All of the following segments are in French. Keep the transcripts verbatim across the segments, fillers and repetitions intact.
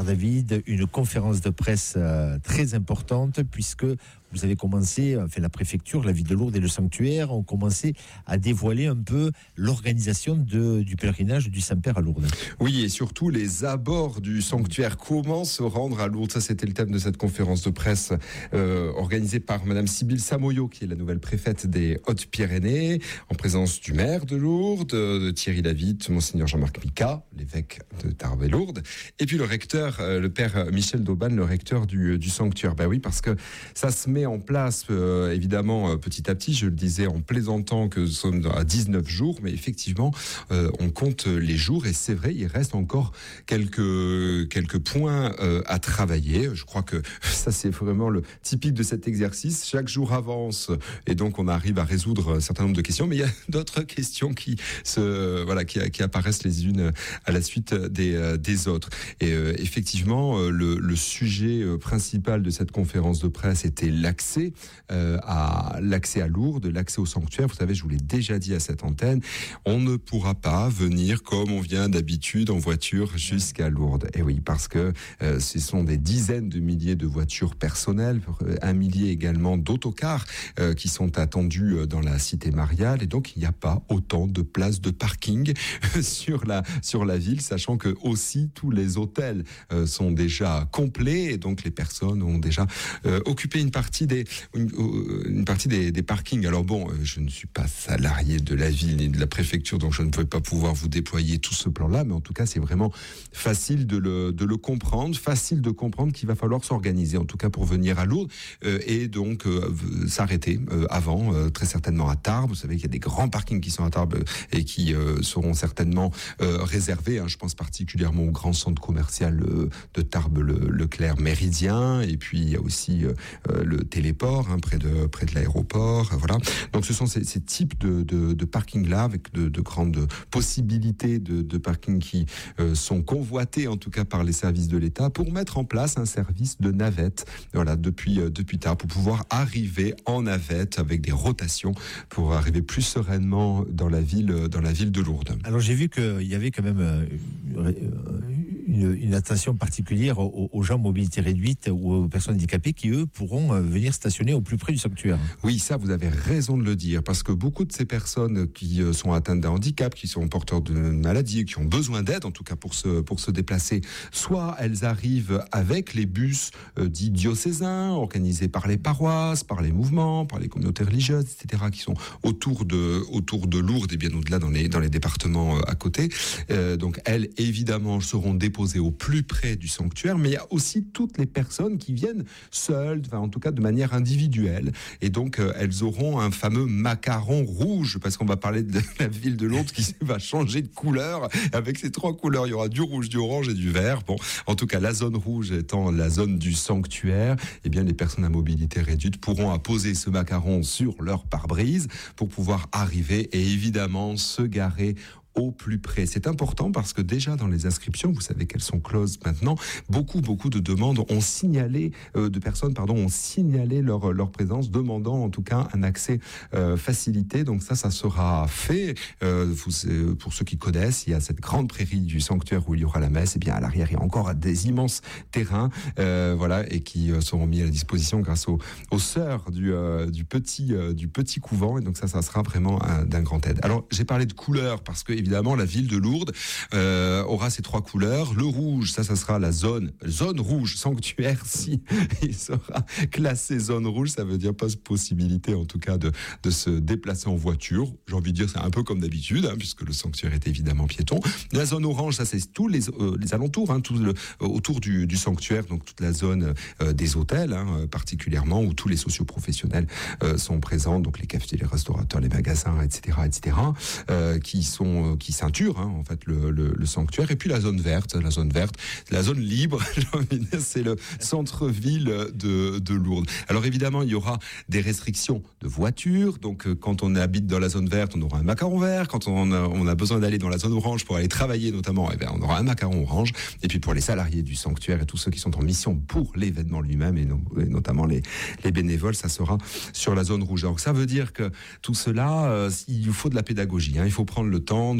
David, une conférence de presse euh, très importante puisque vous avez commencé, enfin la préfecture, la ville de Lourdes et le sanctuaire ont commencé à dévoiler un peu l'organisation de, du pèlerinage du Saint-Père à Lourdes. Oui, et surtout les abords du sanctuaire. Comment se rendre à Lourdes? Ça, c'était le thème de cette conférence de presse euh, organisée par Madame Sybille Samoyo, qui est la nouvelle préfète des Hautes-Pyrénées, en présence du maire de Lourdes, de Thierry Lavitte, Monseigneur Jean-Marc Mica, l'évêque de Tarbes et Lourdes, et puis le recteur, euh, le père Michel Dauban, le recteur du, du sanctuaire. Ben oui, parce que ça se met en place, euh, évidemment, euh, petit à petit. Je le disais en plaisantant que nous sommes à dix-neuf jours, mais effectivement, euh, on compte les jours et c'est vrai, il reste encore quelques, quelques points euh, à travailler. Je crois que ça, c'est vraiment le typique de cet exercice. Chaque jour avance et donc on arrive à résoudre un certain nombre de questions, mais il y a d'autres questions qui se, voilà, qui, qui apparaissent les unes à la suite des, des autres. Et euh, effectivement, le, le sujet principal de cette conférence de presse était la L'accès euh, à l'accès à Lourdes, l'accès au sanctuaire. Vous savez, je vous l'ai déjà dit à cette antenne, on ne pourra pas venir comme on vient d'habitude en voiture jusqu'à Lourdes. Et oui, parce que euh, ce sont des dizaines de milliers de voitures personnelles, un millier également d'autocars euh, qui sont attendus dans la cité mariale, et donc il n'y a pas autant de places de parking sur la sur la ville, sachant que aussi tous les hôtels euh, sont déjà complets, et donc les personnes ont déjà euh, occupé une partie des une, une partie des, des parkings. Alors bon, je ne suis pas salarié de la ville ni de la préfecture, donc je ne peux pas pouvoir vous déployer tout ce plan-là, mais en tout cas, c'est vraiment facile de le de le comprendre, facile de comprendre qu'il va falloir s'organiser, en tout cas pour venir à Lourdes, euh, et donc euh, s'arrêter euh, avant, euh, très certainement à Tarbes. Vous savez qu'il y a des grands parkings qui sont à Tarbes et qui euh, seront certainement euh, réservés. Hein, je pense particulièrement au grand centre commercial euh, de Tarbes, le Leclerc Méridien, et puis il y a aussi euh, le téléport hein, près de près de l'aéroport, voilà. Donc ce sont ces, ces types de de, de parking là avec de, de grandes possibilités de, de parking qui euh, sont convoités en tout cas par les services de l'État pour mettre en place un service de navette, voilà, depuis euh, depuis tard pour pouvoir arriver en navette avec des rotations pour arriver plus sereinement dans la ville dans la ville de Lourdes. Alors j'ai vu qu'il y avait quand même euh, une, une attention particulière aux, aux gens mobilité réduite ou aux personnes handicapées qui eux pourront venir stationner au plus près du sanctuaire. Oui, ça vous avez raison de le dire, parce que beaucoup de ces personnes qui sont atteintes d'un handicap, qui sont porteurs de maladies, qui ont besoin d'aide en tout cas pour se pour se déplacer, soit elles arrivent avec les bus euh, dits diocésains, organisés par les paroisses, par les mouvements, par les communautés religieuses, et cetera, qui sont autour de autour de Lourdes et bien au-delà dans les dans les départements euh, à côté. Euh, donc elles évidemment seront déposées au plus près du sanctuaire, mais il y a aussi toutes les personnes qui viennent seules, enfin en tout cas de manière individuelle, et donc euh, elles auront un fameux macaron rouge, parce qu'on va parler de la ville de Lourdes qui va changer de couleur. Avec ces trois couleurs, il y aura du rouge, du orange et du vert. Bon, en tout cas, la zone rouge étant la zone du sanctuaire, eh bien les personnes à mobilité réduite pourront apposer ce macaron sur leur pare-brise pour pouvoir arriver et évidemment se garer au plus près. C'est important parce que déjà dans les inscriptions, vous savez qu'elles sont closes maintenant, beaucoup beaucoup de demandes ont signalé, euh, de personnes pardon, ont signalé leur leur présence, demandant en tout cas un accès euh, facilité. Donc ça, ça sera fait. Euh, vous, euh, pour ceux qui connaissent, il y a cette grande prairie du sanctuaire où il y aura la messe. Et bien à l'arrière, il y a encore des immenses terrains, euh, voilà, et qui euh, seront mis à la disposition grâce aux aux sœurs du euh, du petit euh, du petit couvent. Et donc ça, ça sera vraiment un, d'un grand aide. Alors j'ai parlé de couleurs parce que évidemment, la ville de Lourdes euh, aura ces trois couleurs. Le rouge, ça, ça sera la zone, zone rouge, sanctuaire, si il sera classé zone rouge, ça veut dire pas possibilité, en tout cas, de, de se déplacer en voiture. J'ai envie de dire, c'est un peu comme d'habitude, hein, puisque le sanctuaire est évidemment piéton. La zone orange, ça, c'est tous les, euh, les alentours, hein, tout le, euh, autour du, du sanctuaire, donc toute la zone euh, des hôtels, hein, particulièrement, où tous les socioprofessionnels euh, sont présents, donc les cafetiers, les restaurateurs, les magasins, et cetera, et cetera, euh, qui sont, euh, qui ceinture, hein, en fait, le, le, le sanctuaire. Et puis la zone verte, la zone verte, la zone libre, j'ai envie de dire, c'est le centre-ville de, de Lourdes. Alors évidemment, il y aura des restrictions de voitures. Donc euh, quand on habite dans la zone verte, on aura un macaron vert. Quand on a, on a besoin d'aller dans la zone orange pour aller travailler notamment, eh bien, on aura un macaron orange. Et puis pour les salariés du sanctuaire et tous ceux qui sont en mission pour l'événement lui-même, et, no, et notamment les, les bénévoles, ça sera sur la zone rouge. Donc ça veut dire que tout cela, euh, il faut de la pédagogie, hein. Il faut prendre le temps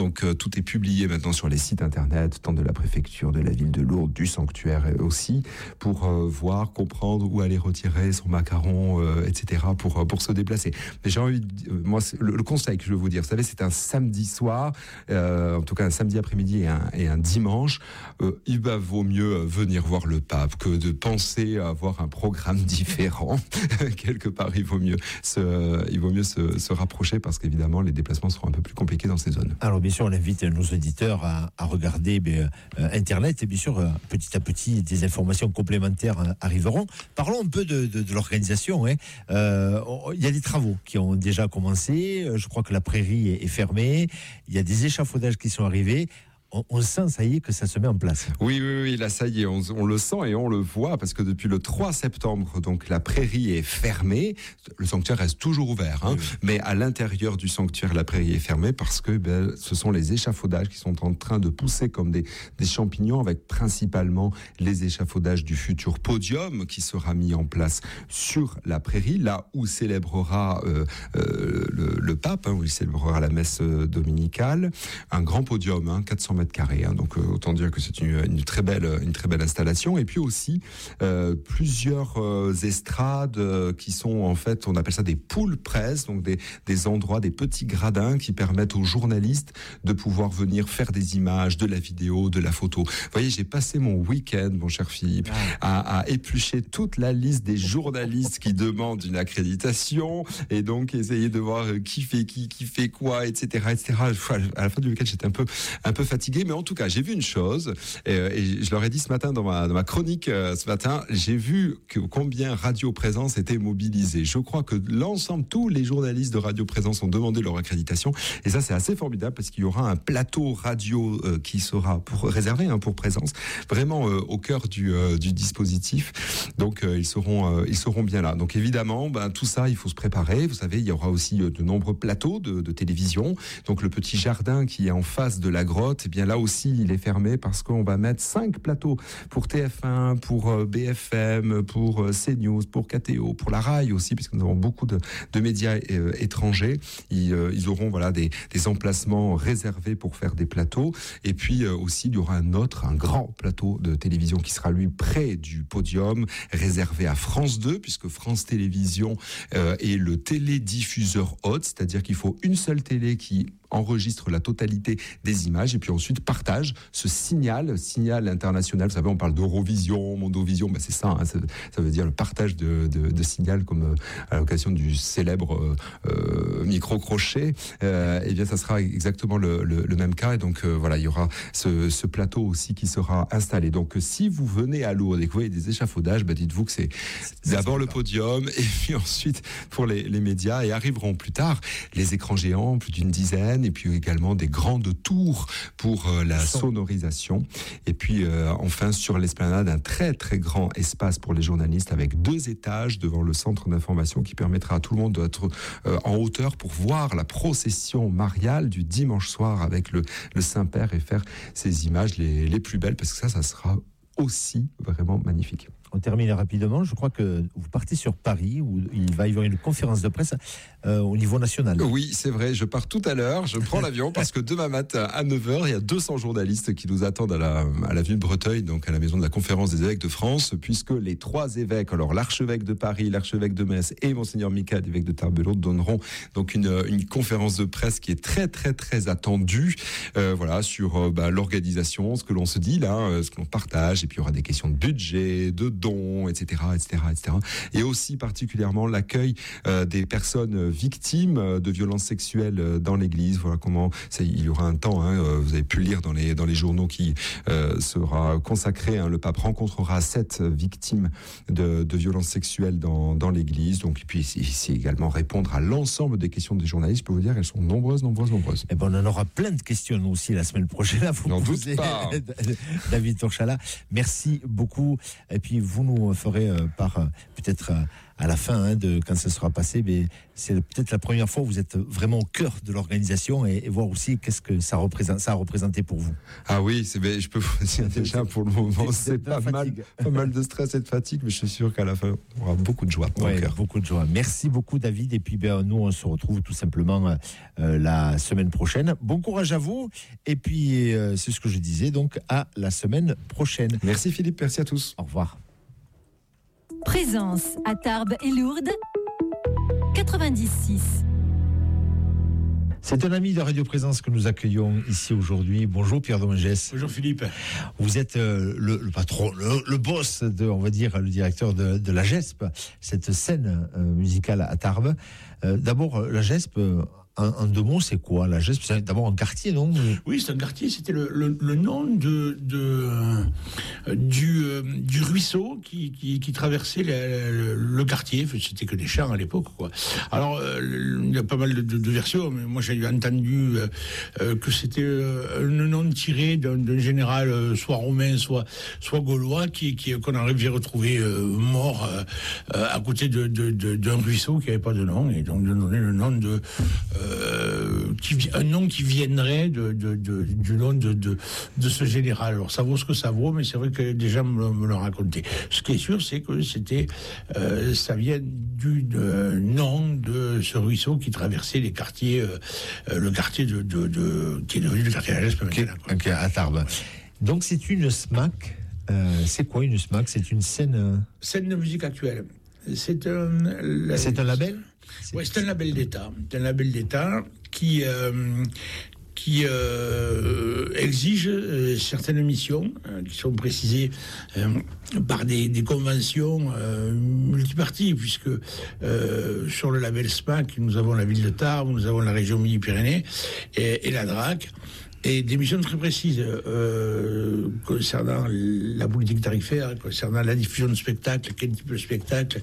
Donc euh, tout est publié maintenant sur les sites internet, tant de la préfecture, de la ville de Lourdes, du sanctuaire aussi, pour euh, voir, comprendre où aller retirer son macaron, euh, et cetera, pour, pour se déplacer. Mais j'ai envie de, euh, moi, le, le conseil que je veux vous dire, vous savez, c'est un samedi soir, euh, en tout cas un samedi après-midi et un, et un dimanche, euh, il va vaut mieux venir voir le pape que de penser à avoir un programme différent. Quelque part, il vaut mieux se, il vaut mieux se, se rapprocher parce qu'évidemment, les déplacements seront un peu plus compliqués dans ces zones. Alors, bien sûr, on invite nos auditeurs à, à regarder bien, euh, Internet et bien sûr, euh, petit à petit, des informations complémentaires euh, arriveront. Parlons un peu de, de, de l'organisation. Hein. Euh, il y a des travaux qui ont déjà commencé. Je crois que la prairie est, est fermée. Il y a des échafaudages qui sont arrivés. On, on sent, ça y est, que ça se met en place. Oui, oui, oui, là, ça y est, on, on le sent et on le voit, parce que depuis le trois septembre, donc, la prairie est fermée. Le sanctuaire reste toujours ouvert, hein, oui, oui. Mais à l'intérieur du sanctuaire, la prairie est fermée parce que ben, ce sont les échafaudages qui sont en train de pousser comme des, des champignons, avec principalement les échafaudages du futur podium qui sera mis en place sur la prairie, là où célébrera euh, euh, le, le pape, hein, où il célébrera la messe dominicale. Un grand podium, hein, quatre cents mètres carrés, hein, donc euh, autant dire que c'est une, une très belle, une très belle installation. Et puis aussi euh, plusieurs euh, estrades euh, qui sont en fait, on appelle ça des poules presse, donc des, des endroits, des petits gradins qui permettent aux journalistes de pouvoir venir faire des images, de la vidéo, de la photo. Vous voyez, j'ai passé mon week-end, mon cher Philippe, à, à éplucher toute la liste des journalistes qui demandent une accréditation et donc essayer de voir qui fait qui, qui fait quoi, et cetera, et cetera. À la fin du week-end, j'étais un peu, un peu fatigué. Mais en tout cas, j'ai vu une chose, et, et je leur ai dit ce matin dans ma, dans ma chronique, euh, ce matin, j'ai vu que combien Radio Présence était mobilisée. Je crois que l'ensemble, tous les journalistes de Radio Présence ont demandé leur accréditation, et ça c'est assez formidable parce qu'il y aura un plateau radio euh, qui sera pour, réservé hein, pour Présence, vraiment euh, au cœur du, euh, du dispositif. Donc euh, ils seront, euh, ils seront bien là. Donc évidemment, ben, tout ça, il faut se préparer. Vous savez, il y aura aussi euh, de nombreux plateaux de, de télévision. Donc le petit jardin qui est en face de la grotte, eh bien là aussi, il est fermé parce qu'on va mettre cinq plateaux pour T F un, pour B F M, pour CNews, pour K T O, pour la RAI aussi, puisque nous avons beaucoup de, de médias euh, étrangers. Ils, euh, ils auront voilà des, des emplacements réservés pour faire des plateaux. Et puis euh, aussi, il y aura un autre, un grand plateau de télévision qui sera lui près du podium, réservé à France deux, puisque France Télévisions euh, est le télédiffuseur hôte, c'est-à-dire qu'il faut une seule télé qui enregistre la totalité des images et puis ensuite partage ce signal, signal international. Vous savez, on parle d'Eurovision, Mondovision, ben c'est ça, hein, ça, ça veut dire le partage de, de, de signal comme euh, à l'occasion du célèbre euh, euh, micro-crochet. Euh, et bien, ça sera exactement le, le, le même cas. Et donc, euh, voilà, il y aura ce, ce plateau aussi qui sera installé. Donc, euh, si vous venez à Lourdes et que vous voyez des échafaudages, ben dites-vous que c'est, c'est d'abord le podium et puis ensuite pour les, les médias, et arriveront plus tard les écrans géants, plus d'une dizaine, et puis également des grandes tours pour euh, la sonorisation. Et puis euh, enfin sur l'esplanade, un très très grand espace pour les journalistes avec deux étages devant le centre d'information qui permettra à tout le monde d'être euh, en hauteur pour voir la procession mariale du dimanche soir avec le, le Saint-Père et faire ces images les, les plus belles, parce que ça, ça sera aussi vraiment magnifique. On termine rapidement. Je crois que vous partez sur Paris, où il va y avoir une conférence de presse euh, au niveau national. Oui, c'est vrai. Je pars tout à l'heure. Je prends l'avion parce que demain matin à neuf heures, il y a deux cents journalistes qui nous attendent à la, à l'avenue de Breteuil, donc à la maison de la conférence des évêques de France, puisque les trois évêques, alors l'archevêque de Paris, l'archevêque de Metz et Monseigneur Micade, évêque de Tarbes-Lourdes, donneront donc une, une conférence de presse qui est très, très, très attendue, euh, voilà, sur euh, bah, l'organisation, ce que l'on se dit là, euh, ce que l'on partage, et puis il y aura des questions de budget, de dons, et cetera, et cetera, et cetera. Et aussi particulièrement l'accueil euh, des personnes victimes de violences sexuelles dans l'Église. Voilà comment c'est, il y aura un temps. Hein, vous avez pu le lire dans les dans les journaux qui euh, sera consacré. Hein, le pape rencontrera sept victimes de, de violences sexuelles dans dans l'Église. Donc et puis c'est également répondre à l'ensemble des questions des journalistes. Je peux vous dire, elles sont nombreuses, nombreuses, nombreuses. Et ben on en aura plein de questions aussi la semaine prochaine à vous N'en poser. Doute pas. David Torchala, merci beaucoup. Et puis vous nous ferez euh, par euh, peut-être euh, à la fin, hein, de quand ça sera passé, mais c'est peut-être la première fois où vous êtes vraiment au cœur de l'organisation et, et voir aussi qu'est-ce que ça représente, ça a représenté pour vous. Ah oui, c'est, je peux vous dire déjà pour le moment, c'est, c'est pas mal, pas mal de stress et de fatigue, mais je suis sûr qu'à la fin, on aura beaucoup de joie. Ouais, beaucoup de joie. Merci beaucoup, David. Et puis, ben, nous, on se retrouve tout simplement euh, la semaine prochaine. Bon courage à vous. Et puis, euh, c'est ce que je disais, donc, à la semaine prochaine. Merci Philippe, merci à tous. Au revoir. Présence à Tarbes et Lourdes, quatre-vingt-dix six. C'est un ami de Radio Présence que nous accueillons ici aujourd'hui. Bonjour Pierre Domingès. Bonjour Philippe. Vous êtes euh, le, le patron, le, le boss, de, on va dire, le directeur de, de la G E S P, cette scène euh, musicale à Tarbes. Euh, d'abord, la G E S P, euh, en, en deux mots, c'est quoi la G E S P? C'est d'abord un quartier, non? Oui, c'est un quartier. C'était le, le, le nom de, de, euh, du, euh, du ruisseau qui, qui, qui traversait le, le, le quartier. C'était que des champs à l'époque, quoi. Alors, euh, il y a pas mal de, de, de versions, mais moi j'ai entendu euh, euh, que c'était euh, un nom tiré d'un, d'un général, euh, soit romain, soit, soit gaulois, qui, qui, qu'on avait retrouvé euh, mort euh, à côté de, de, de, d'un ruisseau qui n'avait pas de nom, et donc de donner le nom de... Euh, qui, un nom qui viendrait de, de, de, du nom de, de, de ce général. Alors ça vaut ce que ça vaut, mais c'est vrai que des gens me, me l'ont raconté. Ce qui est sûr, c'est que c'était, euh, ça vient du de, nom de ce ruisseau qui traversait les quartiers, euh, le quartier de, de, de qui est devenu le quartier de la G E S P maintenant. Ok, à Tarbes. Donc c'est une S M A C. Euh, c'est quoi une S M A C? C'est une scène. Euh... Scène de musique actuelle. C'est un. La... C'est un label. Oui, c'est un label d'État. C'est un label d'État qui, euh, qui euh, exige euh, certaines missions euh, qui sont précisées euh, par des, des conventions euh, multiparties, puisque euh, sur le label S M A C, nous avons la ville de Tarbes, nous avons la région Midi-Pyrénées et, et la D R A C. Et des missions très précises euh, concernant la politique tarifaire, concernant la diffusion de spectacles, quel type de spectacle,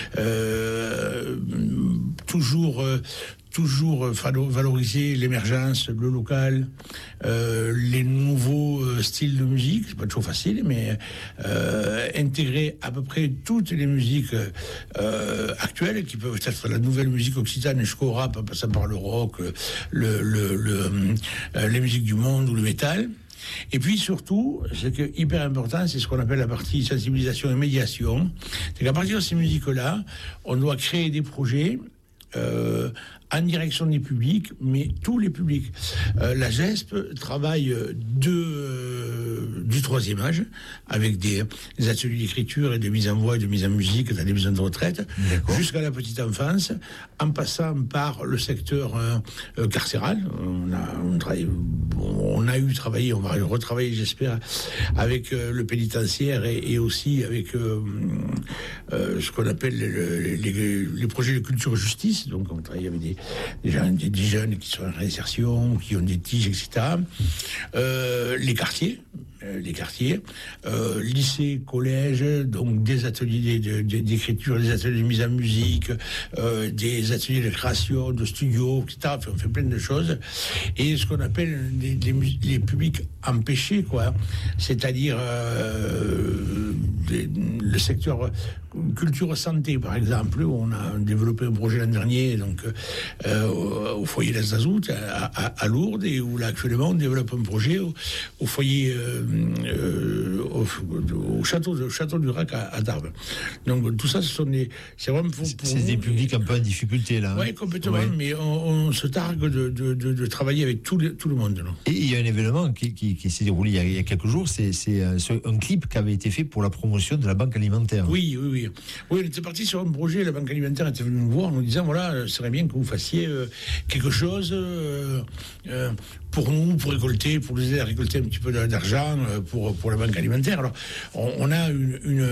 euh, toujours... Euh, toujours valoriser l'émergence, le local, euh, les nouveaux styles de musique, c'est pas toujours facile, mais euh, intégrer à peu près toutes les musiques euh, actuelles, qui peuvent être la nouvelle musique occitane jusqu'au rap, en passant par le rock, le, le, le, euh, les musiques du monde ou le métal. Et puis surtout, ce qui est hyper important, c'est ce qu'on appelle la partie sensibilisation et médiation. C'est qu'à partir de ces musiques-là, on doit créer des projets Euh, en direction des publics, mais tous les publics. Euh, la G E S P travaille de, euh, du troisième âge, avec des, des ateliers d'écriture et de mise en voix et de mise en musique dans les maisons de retraite, jusqu'à la petite enfance, en passant par le secteur euh, euh, carcéral. On a, on, travaille, on a eu travaillé, on va retravailler, j'espère, avec euh, le pénitentiaire et, et aussi avec euh, euh, ce qu'on appelle le, les, les projets de culture-justice. Donc on travaille avec des Des, gens, des, des jeunes qui sont en réinsertion, qui ont des tiges, et cetera. Euh, les quartiers, euh, les quartiers, euh, lycée, collège, donc des ateliers de, de, d'écriture, des ateliers de mise en musique, euh, des ateliers de création, de studio, et cetera. Enfin, on fait plein de choses. Et ce qu'on appelle les, les, les publics empêchés, quoi. C'est-à-dire euh, des, le secteur culture santé, par exemple, où on a développé un projet l'an dernier, donc euh, au, au foyer des Azout à, à, à Lourdes, et où là actuellement on développe un projet au, au foyer euh, euh, au, au château au château du Rac à, à Tarbes. Donc tout ça, ce sont des, c'est vraiment pour, pour c'est nous, des publics un peu en difficulté là. Hein. Oui, complètement. Ouais. Mais on, on se targue de, de, de, de travailler avec tout le, tout le monde. Là. Et il y a un événement qui, qui, qui s'est déroulé il y, a, il y a quelques jours. C'est, c'est un clip qui avait été fait pour la promotion de la banque alimentaire. Oui, oui, oui. Oui, on était parti sur un projet. La banque alimentaire était venue nous voir en nous disant voilà, ce serait bien que vous fassiez euh, quelque chose euh, euh, pour nous, pour récolter, pour les aider à récolter un petit peu d'argent euh, pour, pour la banque alimentaire. Alors, on, on a une, une,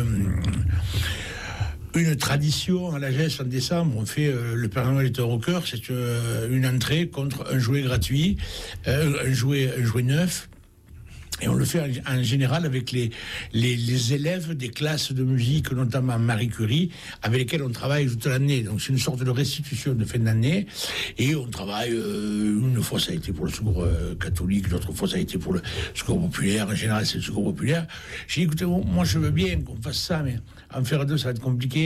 une tradition à la G E S en décembre. On fait euh, le Père Noël est un rocker. C'est euh, une entrée contre un jouet gratuit, euh, un jouet, un jouet neuf. Et on le fait en général avec les, les, les élèves des classes de musique, notamment Marie Curie, avec lesquels on travaille toute l'année. Donc c'est une sorte de restitution de fin d'année. Et on travaille, euh, une fois ça a été pour le secours euh, catholique, l'autre fois ça a été pour le secours populaire. En général c'est le secours populaire. J'ai dit écoutez, bon, moi je veux bien qu'on fasse ça, mais en faire deux ça va être compliqué.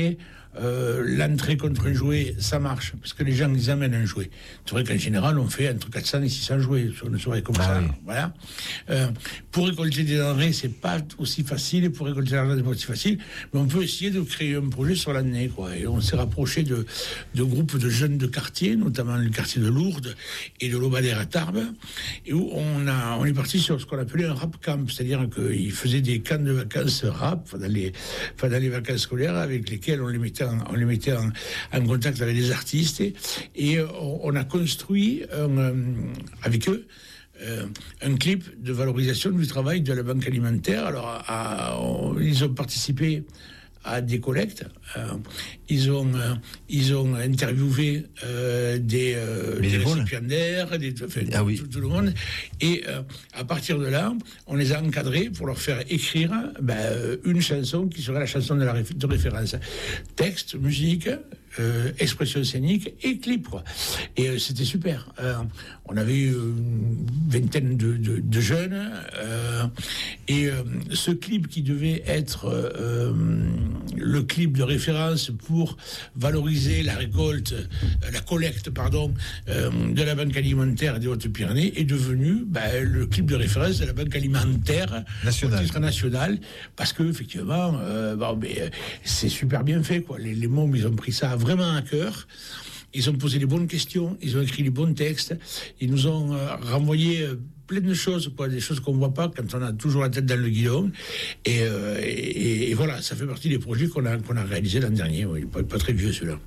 euh, l'entrée contre un jouet, ça marche, parce que les gens, ils amènent un jouet. C'est vrai qu'en général, on fait entre quatre cents et six cents jouets sur une soirée comme ah ça. Oui. Voilà. Euh, pour récolter des denrées, c'est pas aussi facile, et pour récolter de l'argent, c'est pas aussi facile, mais on peut essayer de créer un projet sur l'année, quoi. Et on s'est rapproché de, de groupes de jeunes de quartier, notamment le quartier de Lourdes et de l'Aubadère à Tarbes, et où on, a, on est parti sur ce qu'on appelait un rap camp, c'est-à-dire qu'ils faisaient des camps de vacances rap, dans les, dans les vacances scolaires, avec lesquels on les mettait en, on les mettait en, en contact avec des artistes, et, et on, on a construit un, euh, avec eux Euh, un clip de valorisation du travail de la banque alimentaire. Alors, à, à, on, ils ont participé à des collectes. Euh, ils ont euh, ils ont interviewé euh, des, euh, des récipiendaires, des, enfin, ah oui. tout, tout le monde. Et euh, à partir de là, on les a encadrés pour leur faire écrire ben, une chanson qui serait la chanson de, la réf- de référence. Texte, musique, Euh, expression scénique et clip, quoi. Et euh, c'était super. Euh, on avait une vingtaine de, de, de jeunes euh, et euh, ce clip qui devait être euh, le clip de référence pour valoriser la récolte, euh, la collecte, pardon, euh, de la Banque alimentaire des Hautes-Pyrénées est devenu bah, le clip de référence de la Banque alimentaire nationale, nationale, parce que effectivement, euh, bon, mais, c'est super bien fait, quoi. Les, les mômes, ils ont pris ça vraiment à cœur. Ils ont posé les bonnes questions, ils ont écrit les bons textes, ils nous ont euh, renvoyé euh, plein de choses, quoi, des choses qu'on ne voit pas quand on a toujours la tête dans le guidon. Et, euh, et, et voilà, ça fait partie des projets qu'on a, qu'on a réalisés l'an dernier. Oui, pas, pas très vieux celui-là.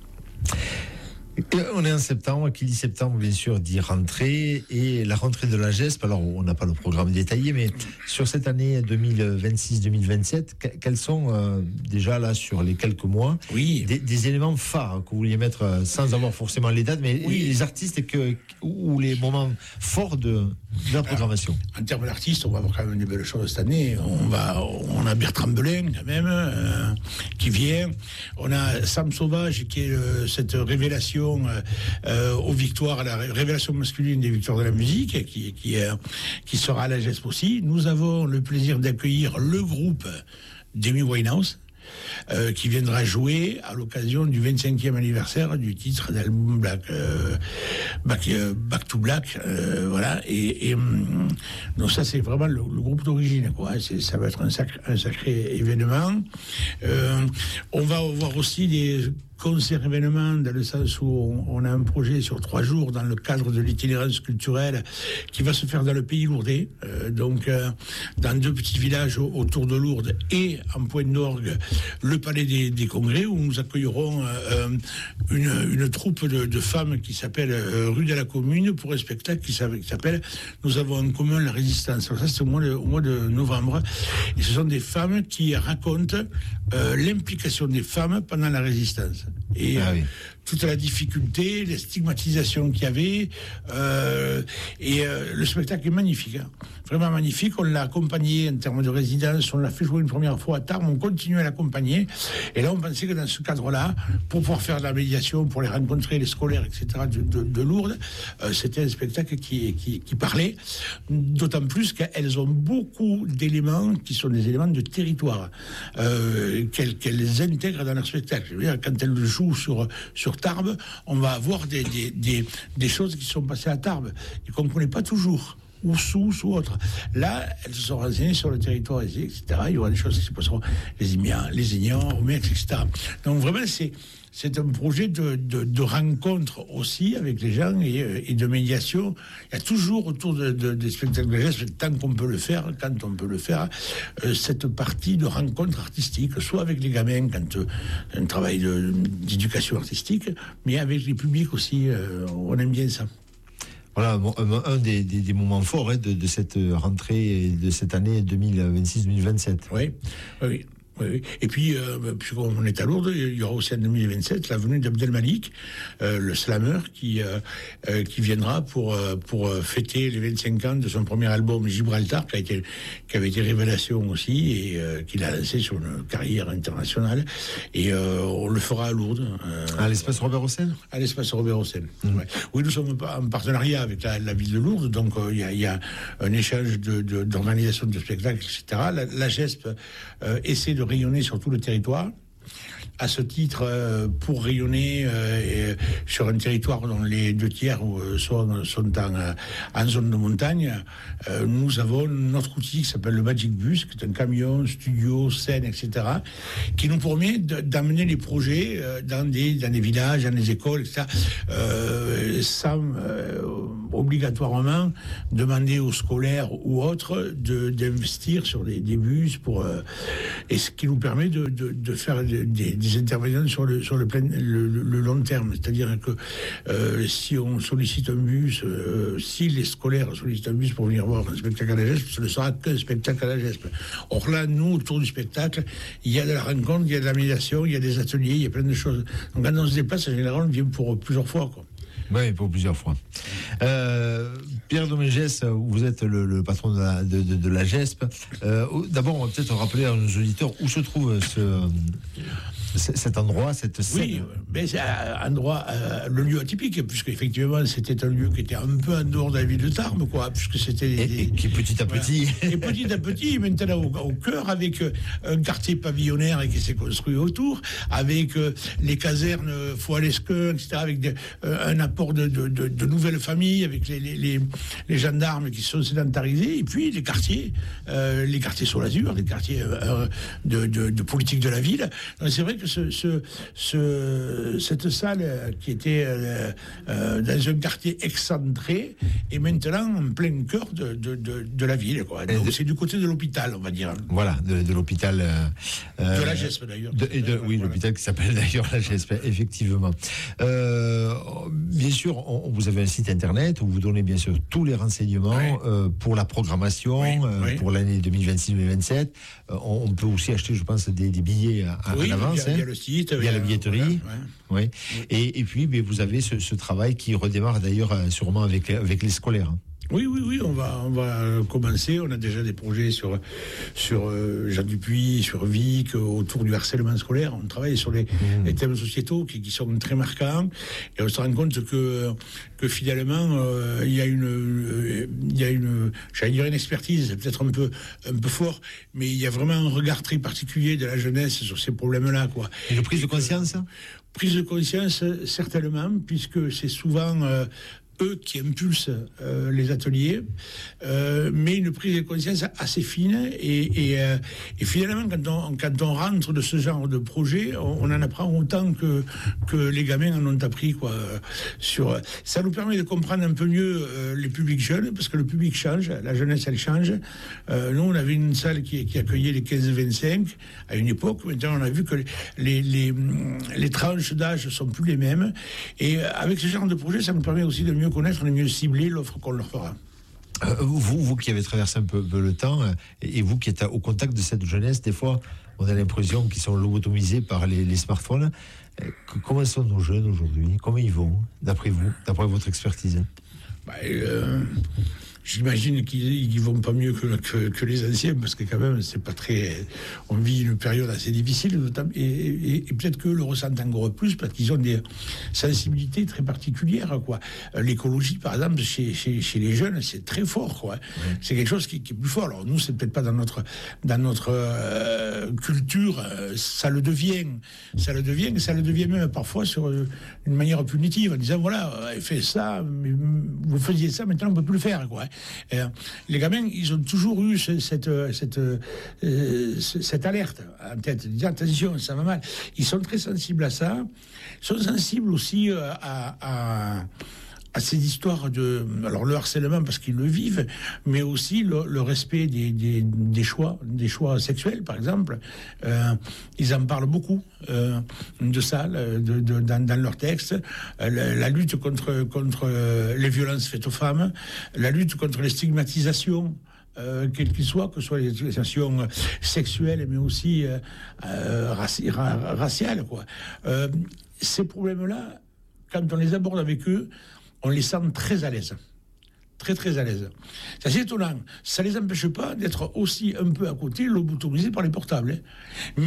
Et on est en septembre, qui dit septembre, bien sûr, dit rentrée, et la rentrée de la GESP. Alors, on n'a pas le programme détaillé, mais sur cette année deux mille vingt-six deux mille vingt-sept, quels sont euh, déjà là, sur les quelques mois, oui. des, des éléments phares que vous vouliez mettre, euh, sans avoir forcément les dates, mais oui. les artistes que, ou les moments forts de, de la programmation? Alors, en termes d'artistes, on va avoir quand même des belles choses cette année. On, va, on a Bertrand Belin, quand même, euh, qui vient. On a Sam Sauvage, qui est euh, cette révélation Euh, aux victoires, à la révélation masculine des victoires de la musique, qui, qui, euh, qui sera à la GESP aussi. Nous avons le plaisir d'accueillir le groupe d'Amy Winehouse, euh, qui viendra jouer à l'occasion du vingt-cinquième anniversaire du titre d'album Black, euh, Back, euh, Back to Black, euh, voilà. Et, et donc ça, c'est vraiment le, le groupe d'origine, quoi. C'est, ça va être un sacré, un sacré événement. Euh, on va avoir aussi des concert événement, dans le sens où on, on a un projet sur trois jours dans le cadre de l'itinérance culturelle qui va se faire dans le pays lourdais, euh, donc euh, dans deux petits villages au, autour de Lourdes et en point d'orgue le palais des, des congrès, où nous accueillerons euh, une, une troupe de, de femmes qui s'appelle euh, Rue de la Commune, pour un spectacle qui s'appelle Nous avons en commun la résistance. Alors ça, c'est au mois de, au mois de novembre, et ce sont des femmes qui racontent euh, l'implication des femmes pendant la résistance. Et ah oui. euh, toute la difficulté, les stigmatisations qu'il y avait, euh, et euh, le spectacle est magnifique, hein. Vraiment magnifique. On l'a accompagné en termes de résidence, on l'a fait jouer une première fois à Tarbes, on continue à l'accompagner, et là on pensait que dans ce cadre-là, pour pouvoir faire de la médiation, pour les rencontrer, les scolaires, et cetera de, de, de Lourdes, euh, c'était un spectacle qui, qui, qui parlait, d'autant plus qu'elles ont beaucoup d'éléments qui sont des éléments de territoire, euh, qu'elles, qu'elles intègrent dans leur spectacle. Je veux dire, quand elles le jouent sur, sur Tarbes, on va avoir des, des, des, des choses qui sont passées à Tarbes et qu'on ne connaît pas toujours, ou sous, ou autre. Là, elles se sont renseignées sur le territoire ici, et cetera. Il y aura des choses qui se passeront, les Imiens, les Ignans, Romains, et cetera. Donc vraiment, c'est, c'est un projet de, de, de rencontre aussi avec les gens et, et de médiation. Il y a toujours autour de, de, des spectacles de gestes, tant qu'on peut le faire, quand on peut le faire, euh, cette partie de rencontre artistique, soit avec les gamins, quand euh, un travail de, d'éducation artistique, mais avec les publics aussi. Euh, on aime bien ça. Voilà, un des, des, des moments forts, hein, de, de cette rentrée de cette année deux mille vingt-six deux mille vingt-sept. Oui, oui. Oui. Et puis, euh, puisqu'on est à Lourdes, il y aura aussi en deux mille vingt-sept la venue d'Abdelmalik, euh, le slammer, qui, euh, euh, qui viendra pour, euh, pour fêter les vingt-cinq ans de son premier album Gibraltar, qui, a été, qui avait été révélation aussi, et euh, qu'il a lancé sur une carrière internationale. Et euh, on le fera à Lourdes. Euh, à l'espace Robert Hossein À l'espace Robert Hossein. Mmh. Ouais. Oui, nous sommes en partenariat avec la, la ville de Lourdes, donc il euh, y, y a un échange de, de, d'organisation de spectacles, et cetera. La, la GESP euh, essaie de rayonner sur tout le territoire, à ce titre, euh, pour rayonner euh, et, sur un territoire dont les deux tiers euh, sont, sont en, en zone de montagne, euh, nous avons notre outil qui s'appelle le Magic Bus, qui est un camion, studio, scène, et cetera, qui nous permet de, d'amener les projets euh, dans, des, dans des villages, dans des écoles, et cetera, euh, sans euh, obligatoirement demander aux scolaires ou autres de, d'investir sur des, des bus pour, euh, et ce qui nous permet de, de, de faire des, des interventions sur le, sur le, plein, le, le long terme. C'est-à-dire que euh, si on sollicite un bus, euh, si les scolaires sollicitent un bus pour venir voir un spectacle à la Gespe, ce ne sera qu'un spectacle à la Gespe. Or là, nous, autour du spectacle, il y a de la rencontre, il y a de la médiation, il y a des ateliers, il y a plein de choses. Donc quand on se déplace, en général, on vient pour plusieurs fois, quoi. Oui, pour plusieurs fois. Euh, Pierre Domingès, vous êtes le, le patron de la, de, de, de la Gespe. Euh, d'abord, on va peut-être rappeler à nos auditeurs où se trouve ce, cet endroit, cette scène. Oui, mais c'est un endroit, euh, le lieu atypique, puisque effectivement c'était un lieu qui était un peu en dehors de la ville de Tarbes, quoi, puisque c'était et, des, et qui petit à petit, voilà. Et petit à petit, maintenant au, au cœur, avec un quartier pavillonnaire qui s'est construit autour, avec euh, les casernes Foalesquin, et cetera, avec des, euh, un apport de, de, de, de nouvelles familles, avec les, les, les, les gendarmes qui sont sédentarisés, et puis les quartiers, euh, les quartiers sur l'Azur, les quartiers euh, de, de, de politique de la ville. Donc, c'est vrai que ce, ce, ce, cette salle qui était euh, euh, dans un quartier excentré est maintenant en plein cœur de, de, de, de la ville, quoi. Donc, c'est du côté de l'hôpital, on va dire. Voilà, de, de l'hôpital. Euh, de la Gespe, d'ailleurs. De, et de, oui, voilà. L'hôpital qui s'appelle d'ailleurs la Gespe, effectivement. Euh, bien sûr, on, vous avez un site internet où vous donnez bien sûr tous les renseignements oui. euh, pour la programmation, oui, euh, oui. pour l'année deux mille vingt-six deux mille vingt-sept. Euh, on, on peut aussi acheter, je pense, des, des billets à, oui, en avance. Il y, a, hein. il y a le site, il y a la billetterie. Voilà, ouais. Oui. Et, et puis, mais vous avez ce, ce travail qui redémarre d'ailleurs sûrement avec, avec les scolaires. Hein. Oui, oui, oui, on va, on va commencer. On a déjà des projets sur, sur euh, Jean Dupuis, sur Vic, autour du harcèlement scolaire. On travaille sur les, mmh. les thèmes sociétaux qui, qui sont très marquants. Et on se rend compte que, que finalement, euh, il y a une, euh, il y a une, j'allais dire une expertise, c'est peut-être un peu, un peu fort, mais il y a vraiment un regard très particulier de la jeunesse sur ces problèmes-là, quoi. Et une prise de conscience? Prise de conscience, certainement, puisque c'est souvent, euh, eux qui impulsent euh, les ateliers, euh, mais une prise de conscience assez fine et, et, euh, et finalement quand on, quand on rentre de ce genre de projet, on, on en apprend autant que, que les gamins en ont appris, quoi. Sur, ça nous permet de comprendre un peu mieux euh, les publics jeunes, parce que le public change, la jeunesse elle change. Euh, nous on avait une salle qui, qui accueillait les quinze vingt-cinq à une époque, maintenant on a vu que les, les, les tranches d'âge sont plus les mêmes, et avec ce genre de projet ça nous permet aussi de mieux connaître, de mieux cibler l'offre qu'on leur fera. Euh, vous, vous qui avez traversé un peu, peu le temps, et vous qui êtes au contact de cette jeunesse, des fois, on a l'impression qu'ils sont lobotomisés par les, les smartphones. Comment sont nos jeunes aujourd'hui? Comment ils vont, d'après vous, d'après votre expertise? bah, euh... J'imagine qu'ils ne vont pas mieux que, que, que les anciens, parce que quand même, c'est pas très. On vit une période assez difficile, et, et, et peut-être qu'eux le ressentent encore plus, parce qu'ils ont des sensibilités très particulières, quoi. L'écologie, par exemple, chez, chez, chez les jeunes, c'est très fort, quoi. Ouais. C'est quelque chose qui, qui est plus fort. Alors nous, c'est peut-être pas dans notre dans notre euh, culture, ça le devient, ça le devient, ça le devient même parfois sur une manière punitive, en disant voilà, fait ça, mais vous faisiez ça, maintenant on peut plus le faire, quoi. Et les gamins, ils ont toujours eu ce, cette, cette, euh, cette alerte en tête, disant attention, ça va mal. Ils sont très sensibles à ça. Ils sont sensibles aussi à, à, à ces histoires de, alors le harcèlement parce qu'ils le vivent, mais aussi le, le respect des, des, des choix, des choix sexuels, par exemple. Euh, ils en parlent beaucoup euh, de ça, de, de, dans, dans leurs textes. La, la lutte contre, contre les violences faites aux femmes, la lutte contre les stigmatisations. Euh, quelles qu'ils soient, que ce soit les stigmatisations sexuelles, mais aussi euh, euh, raci- ra- raciales, quoi. Euh, ces problèmes-là, quand on les aborde avec eux, on les sent très à l'aise. Très, très à l'aise. C'est assez étonnant. Ça ne les empêche pas d'être aussi un peu à côté, lobotomisés par les portables. Hein. Mais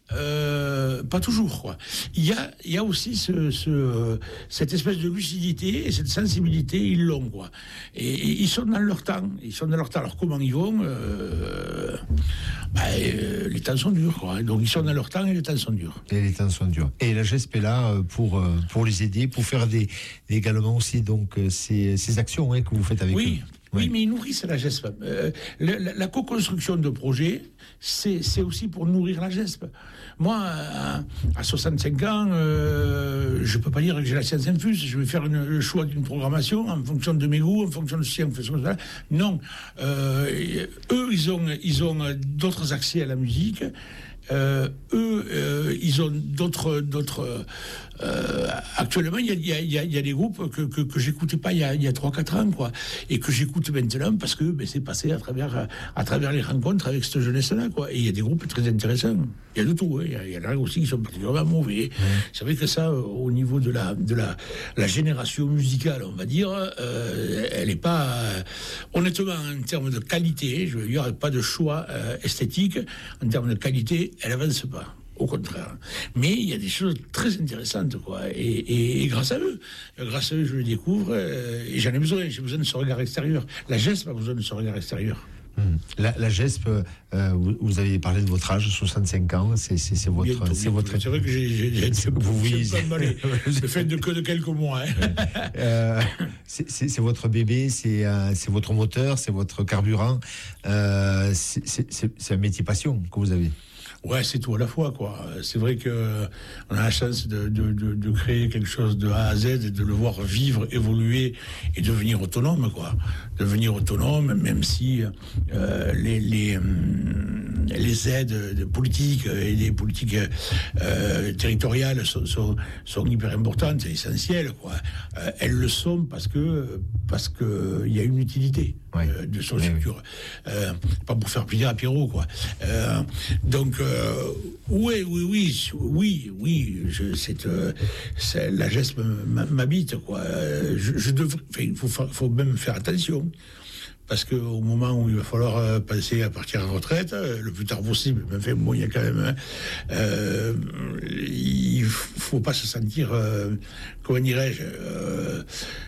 euh, pas toujours, quoi. Il y a, il y a aussi ce, ce, cette espèce de lucidité et cette sensibilité, ils l'ont, quoi. Et, et ils sont dans leur temps. Ils sont dans leur temps. Alors, comment ils vont euh, bah, euh, les temps sont durs, quoi. Donc, ils sont dans leur temps et les temps sont durs. Et les temps sont durs. Et la G E S P est là pour, pour les aider, pour faire des, également aussi donc, ces, ces actions hein, que vous faites avec oui. eux. Oui, oui, mais ils nourrissent la G E S P. Euh, la, la, la co-construction de projets, c'est, c'est aussi pour nourrir la G E S P. Moi, à, à soixante-cinq ans, euh, je ne peux pas dire que j'ai la science infuse. Je vais faire une, le choix d'une programmation en fonction de mes goûts, en fonction de ce en fonction de ça. Non. Euh, eux, ils ont, ils ont d'autres accès à la musique. Euh, eux, euh, ils ont d'autres, d'autres. Euh, actuellement, il y a, il y a, il y a des groupes que que, que j'écoutais pas il y a il y a trois quatre ans, quoi, et que j'écoute maintenant parce que ben, c'est passé à travers à travers les rencontres avec cette jeunesse-là, quoi. Et il y a des groupes très intéressants. Il y a de tout. Hein. Il, y a, il y en a aussi qui sont particulièrement mauvais. Mmh. C'est vrai que ça, au niveau de la de la la génération musicale, on va dire, euh, elle est pas euh, honnêtement en termes de qualité. Je veux dire, pas de choix euh, esthétique en termes de qualité. Elle avance pas, au contraire. Mais il y a des choses très intéressantes, quoi. Et, et, et grâce à eux, grâce à eux, je le découvre. Euh, et j'en ai besoin. J'ai besoin de ce regard extérieur. La G E S P a besoin de ce regard extérieur. Hum. La, la G E S P, euh, vous, vous avez parlé de votre âge, soixante-cinq ans. C'est, c'est, c'est votre, bientôt, c'est bientôt. votre. C'est vrai que j'ai, j'ai, j'ai, j'ai vous j'ai pas emballé. Le fait de que de quelques mois. Hein. euh, c'est, c'est, c'est votre bébé, c'est, euh, c'est votre moteur, c'est votre carburant. Euh, c'est, c'est, c'est, c'est un métier passion que vous avez. Ouais, c'est tout à la fois, quoi. C'est vrai que on a la chance de, de, de, de créer quelque chose de A à Z et de le voir vivre, évoluer et devenir autonome, quoi. Devenir autonome, même si euh, les, les, les aides politiques et les politiques euh, territoriales sont, sont, sont hyper importantes et essentielles, quoi. Euh, elles le sont parce que parce que il y a une utilité. Ouais. Euh, de son structure. Oui. Euh, pas pour faire plaisir à Pierrot, quoi. Euh, donc, euh, oui, oui, oui, oui, oui, je, c'est, euh, c'est, la G E S P m'habite, quoi. Je, je devrais, il faut, faut même faire attention. Parce qu'au moment où il va falloir euh, passer à partir en retraite, euh, le plus tard possible, mais enfin, bon, il y a quand même... Euh, il faut pas se sentir... Euh, comment dirais-je euh,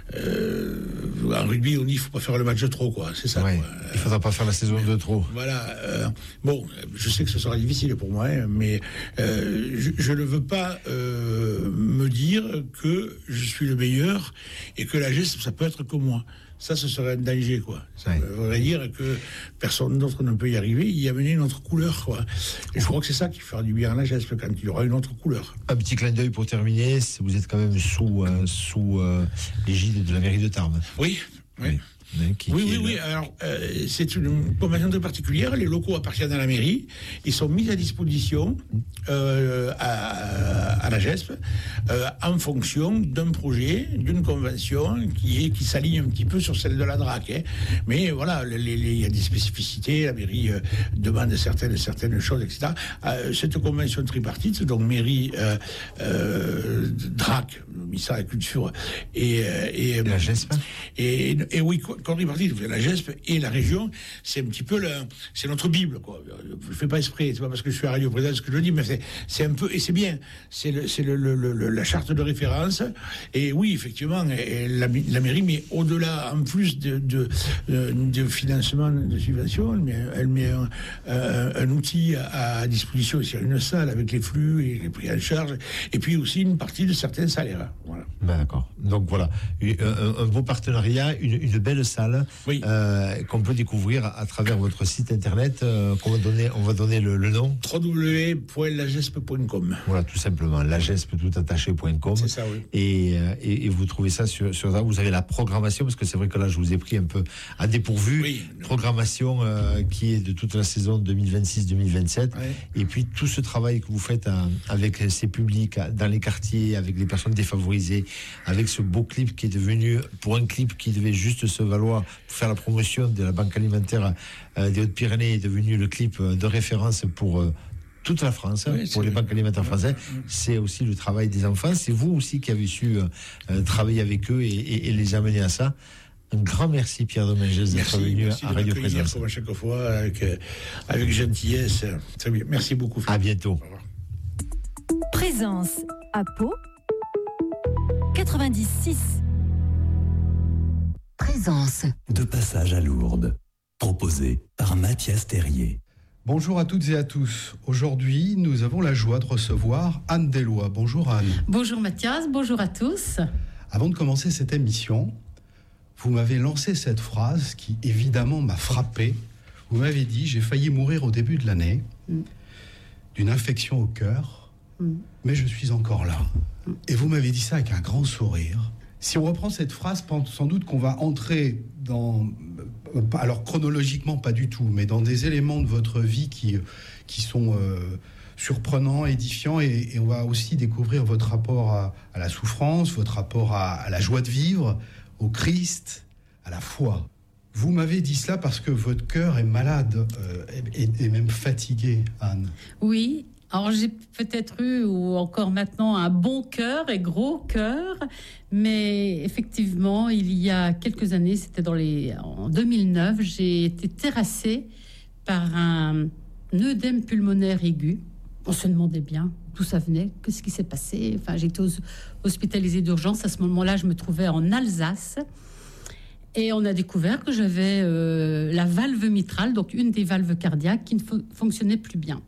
euh, en rugby, on dit qu'il ne faut pas faire le match de trop, quoi. C'est ça, ouais, quoi. Il ne faudra pas faire la saison de trop. Voilà. Euh, bon, je sais que ce sera difficile pour moi, hein, mais euh, je, je ne veux pas euh, me dire que je suis le meilleur et que la G E S P, ça peut être que moi. Ça, ce serait un danger, quoi. Ça ouais. voudrait dire que personne d'autre ne peut y arriver, y amener une autre couleur, quoi. Et je crois que c'est ça qui fera du bien à la G E S P, quand il y aura une autre couleur. Un petit clin d'œil pour terminer, vous êtes quand même sous, euh, sous euh, l'égide de la mairie de Tarbes. Oui, oui. oui. Qui, oui, qui oui, oui. Alors, euh, c'est une convention très particulière. Les locaux appartiennent à la mairie. Ils sont mis à disposition euh, à, à la G E S P euh, en fonction d'un projet, d'une convention qui est qui s'aligne un petit peu sur celle de la D R A C. Hein. Mais voilà, il y a des spécificités. La mairie euh, demande certaines certaines choses, et cetera. Euh, cette convention tripartite, donc mairie, euh, euh, D R A C, ministère de la Culture et, et, et la G E S P. Et, et, et oui. Quand on est parti, la G E S P et la région, c'est un petit peu le, c'est notre Bible, quoi. Je ne fais pas exprès, c'est pas parce que je suis à Radio Présence que je le dis, mais c'est, c'est un peu, et c'est bien, c'est, le, c'est le, le, le, la charte de référence. Et oui, effectivement, et la, la mairie, mais au-delà, en plus de, de, de, de financement, de subvention, elle met, elle met un, un, un outil à, à disposition, c'est une salle avec les flux et les prix en charge, et puis aussi une partie de certains salaires. Voilà. Ben d'accord. Donc voilà, un, un beau partenariat, une, une belle salle. Oui. Euh, qu'on peut découvrir à, à travers votre site internet. Euh, qu'on va donner, on va donner le, le nom. w w w point la g e s p point com. Voilà, tout simplement, la g e s p tout attaché point com. C'est ça, oui. Et, et, et vous trouvez ça sur, sur ça. Vous avez la programmation, parce que c'est vrai que là, je vous ai pris un peu à dépourvu. Oui. Programmation euh, qui est de toute la saison deux mille vingt-six deux mille vingt-sept. Oui. Et puis tout ce travail que vous faites à, avec ces publics dans les quartiers, avec les personnes défavorisées, avec ce beau clip qui est devenu, pour un clip qui devait juste se valoir pour faire la promotion de la Banque alimentaire euh, des Hautes-Pyrénées, est devenu le clip de référence pour euh, toute la France, oui, pour les banques alimentaires françaises. C'est aussi le travail des enfants. C'est vous aussi qui avez su euh, travailler avec eux et, et, et les amener à ça. Un grand merci, Pierre Domingès, d'être venu à Radio Présence. Comme à chaque fois, avec, avec gentillesse. Très bien. Merci beaucoup, Philippe. À bientôt. Au revoir. Présence à Pau quatre-vingt-dix virgule six. Présence. De passage à Lourdes. Proposé par Mathias Terrier. Bonjour à toutes et à tous. Aujourd'hui, nous avons la joie de recevoir Anne Deloy. Bonjour Anne. Bonjour Mathias, bonjour à tous. Avant de commencer cette émission, vous m'avez lancé cette phrase qui évidemment m'a frappé. Vous m'avez dit, j'ai failli mourir au début de l'année mm. d'une infection au cœur, mm. mais je suis encore là. Mm. Et vous m'avez dit ça avec un grand sourire. Si on reprend cette phrase, sans doute qu'on va entrer dans, alors chronologiquement pas du tout, mais dans des éléments de votre vie qui, qui sont euh, surprenants, édifiants, et, et on va aussi découvrir votre rapport à, à la souffrance, votre rapport à, à la joie de vivre, au Christ, à la foi. Vous m'avez dit cela parce que votre cœur est malade euh, et, et même fatigué, Anne. Oui. Alors j'ai peut-être eu, ou encore maintenant, un bon cœur et gros cœur, mais effectivement, il y a quelques années, c'était dans les, en deux mille neuf, j'ai été terrassée par un œdème pulmonaire aigu. On se demandait bien d'où ça venait, qu'est-ce qui s'est passé. Enfin, j'étais hospitalisée d'urgence. À ce moment-là, je me trouvais en Alsace. Et on a découvert que j'avais euh, la valve mitrale, donc une des valves cardiaques qui ne fo- fonctionnait plus bien.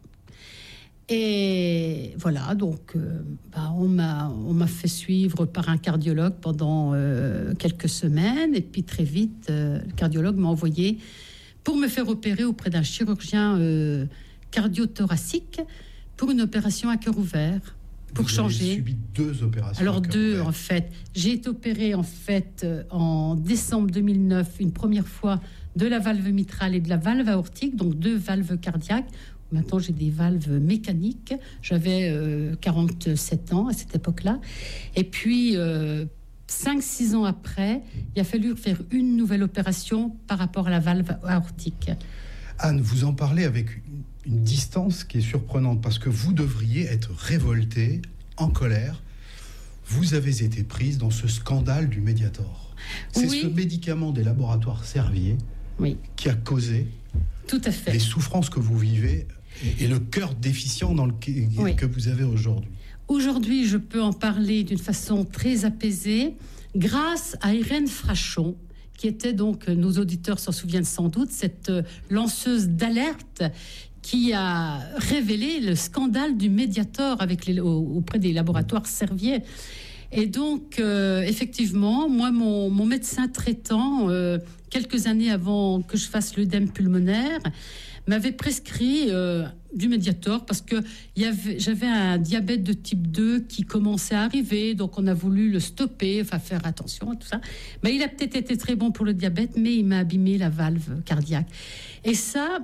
Et voilà, donc euh, bah, on, m'a, on m'a fait suivre par un cardiologue pendant euh, quelques semaines. Et puis très vite, euh, le cardiologue m'a envoyé pour me faire opérer auprès d'un chirurgien euh, cardio-thoracique pour une opération à cœur ouvert. Pour Vous changer. avez subi deux opérations. Alors deux, ouvert. En fait. J'ai été opérée en fait en décembre deux mille neuf, une première fois de la valve mitrale et de la valve aortique, donc deux valves cardiaques. Maintenant, j'ai des valves mécaniques. J'avais euh, quarante-sept ans à cette époque-là. Et puis, euh, cinq six ans après, il a fallu faire une nouvelle opération par rapport à la valve aortique. Anne, vous en parlez avec une, une distance qui est surprenante, parce que vous devriez être révoltée, en colère. Vous avez été prise dans ce scandale du Mediator. C'est oui. ce médicament des laboratoires Servier oui. qui a causé Tout à fait. les souffrances que vous vivez et le cœur déficient dans le, oui. que vous avez aujourd'hui. Aujourd'hui, je peux en parler d'une façon très apaisée grâce à Irène Frachon, qui était donc, nos auditeurs s'en souviennent sans doute, cette lanceuse d'alerte qui a révélé le scandale du Mediator avec les, auprès des laboratoires Servier. Et donc, euh, effectivement, moi, mon, mon médecin traitant, euh, quelques années avant que je fasse l'œdème pulmonaire, m'avait prescrit euh, du Mediator parce que y avait, j'avais un diabète de type deux qui commençait à arriver, donc on a voulu le stopper, enfin faire attention à tout ça. Mais il a peut-être été très bon pour le diabète, mais il m'a abîmé la valve cardiaque. Et ça,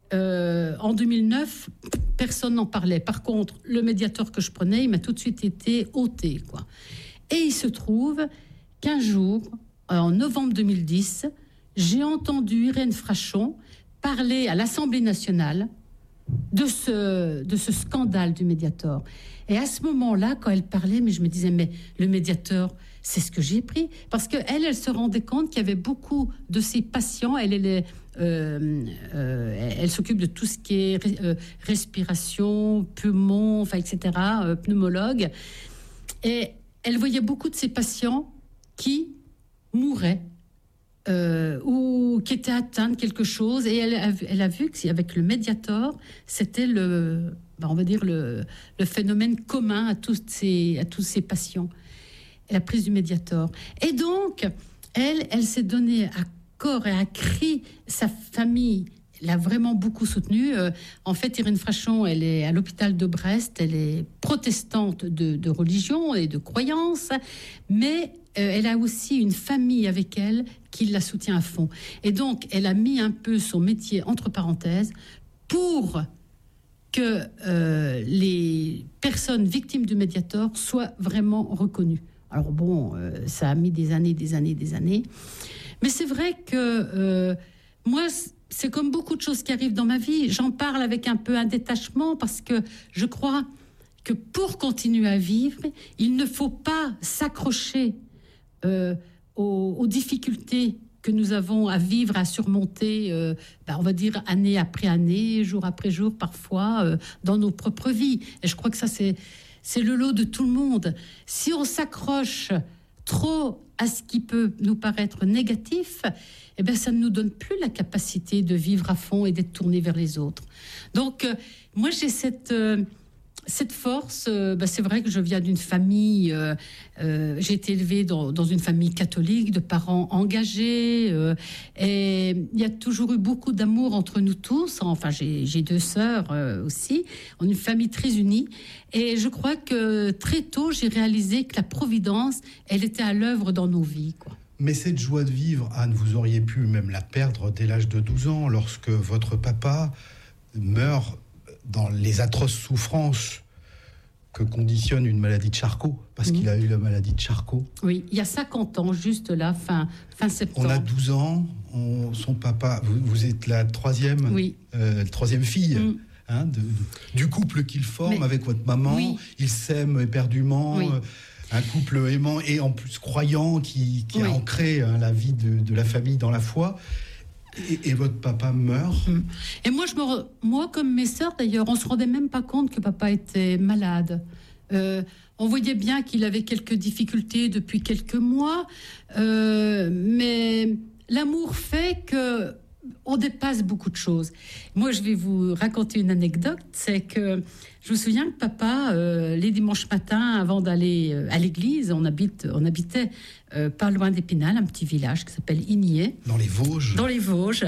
euh, en deux mille neuf, personne n'en parlait. Par contre, le Mediator que je prenais, il m'a tout de suite été ôté, quoi. Et il se trouve qu'un jour, en novembre deux mille dix, j'ai entendu Irène Frachon parler à l'Assemblée nationale de ce, de ce scandale du Mediator. Et à ce moment-là, quand elle parlait, mais je me disais, mais le Mediator, c'est ce que j'ai pris. Parce qu'elle, elle se rendait compte qu'il y avait beaucoup de ses patients, elle, elle, est, euh, euh, elle s'occupe de tout ce qui est euh, respiration, poumon, enfin, et cetera, euh, pneumologue. Et elle voyait beaucoup de ses patients qui mouraient. Euh, ou qui était atteinte de quelque chose, et elle a, elle a vu qu'avec le Mediator, c'était le, ben on va dire le, le phénomène commun à tous ces, à tous ces patients, la prise du Mediator. Et donc, elle, elle s'est donnée à corps et à cri, sa famille l'a vraiment beaucoup soutenue. Euh, en fait, Irène Frachon, elle est à l'hôpital de Brest, elle est protestante de, de religion et de croyance, mais euh, elle a aussi une famille avec elle qui la soutient à fond. Et donc, elle a mis un peu son métier entre parenthèses pour que euh, les personnes victimes du Mediator soient vraiment reconnues. Alors bon, euh, ça a mis des années, des années, des années. Mais c'est vrai que euh, moi, c'est comme beaucoup de choses qui arrivent dans ma vie. J'en parle avec un peu un détachement parce que je crois que pour continuer à vivre, il ne faut pas s'accrocher euh, aux, aux difficultés que nous avons à vivre, à surmonter, euh, ben on va dire année après année, jour après jour, parfois, euh, dans nos propres vies. Et je crois que ça, c'est, c'est le lot de tout le monde. Si on s'accroche trop à ce qui peut nous paraître négatif, eh bien, ça ne nous donne plus la capacité de vivre à fond et d'être tourné vers les autres. Donc, euh, moi, j'ai cette... Euh, Cette force, euh, bah c'est vrai que je viens d'une famille, euh, euh, j'ai été élevée dans, dans une famille catholique, de parents engagés, euh, et il y a toujours eu beaucoup d'amour entre nous tous. Enfin, j'ai, j'ai deux sœurs euh, aussi, on est une famille très unie, et je crois que très tôt, j'ai réalisé que la providence, elle était à l'œuvre dans nos vies, quoi. Mais cette joie de vivre, Anne, vous auriez pu même la perdre dès l'âge de douze ans, lorsque votre papa meurt dans les atroces souffrances que conditionne une maladie de Charcot, parce mmh. qu'il a eu la maladie de Charcot. Oui, il y a cinquante ans, juste là, fin, fin septembre. On a douze ans, on, son papa, vous, vous êtes la troisième, oui. euh, troisième fille mmh. hein, de, du couple qu'il forme Mais, avec votre maman. Oui. Ils s'aiment éperdument. Oui. Euh, un couple aimant et en plus croyant qui, qui oui. a ancré hein, la vie de, de la famille dans la foi. Et, et votre papa meurt. Et moi, je me re... moi, comme mes sœurs d'ailleurs, on se rendait même pas compte que papa était malade. Euh, on voyait bien qu'il avait quelques difficultés depuis quelques mois, euh, mais l'amour fait que on dépasse beaucoup de choses. Moi, je vais vous raconter une anecdote, c'est que je me souviens que papa, euh, les dimanches matins, avant d'aller euh, à l'église, on, habite, on habitait euh, pas loin d'Épinal, un petit village qui s'appelle Igné. Dans les Vosges. Dans les Vosges.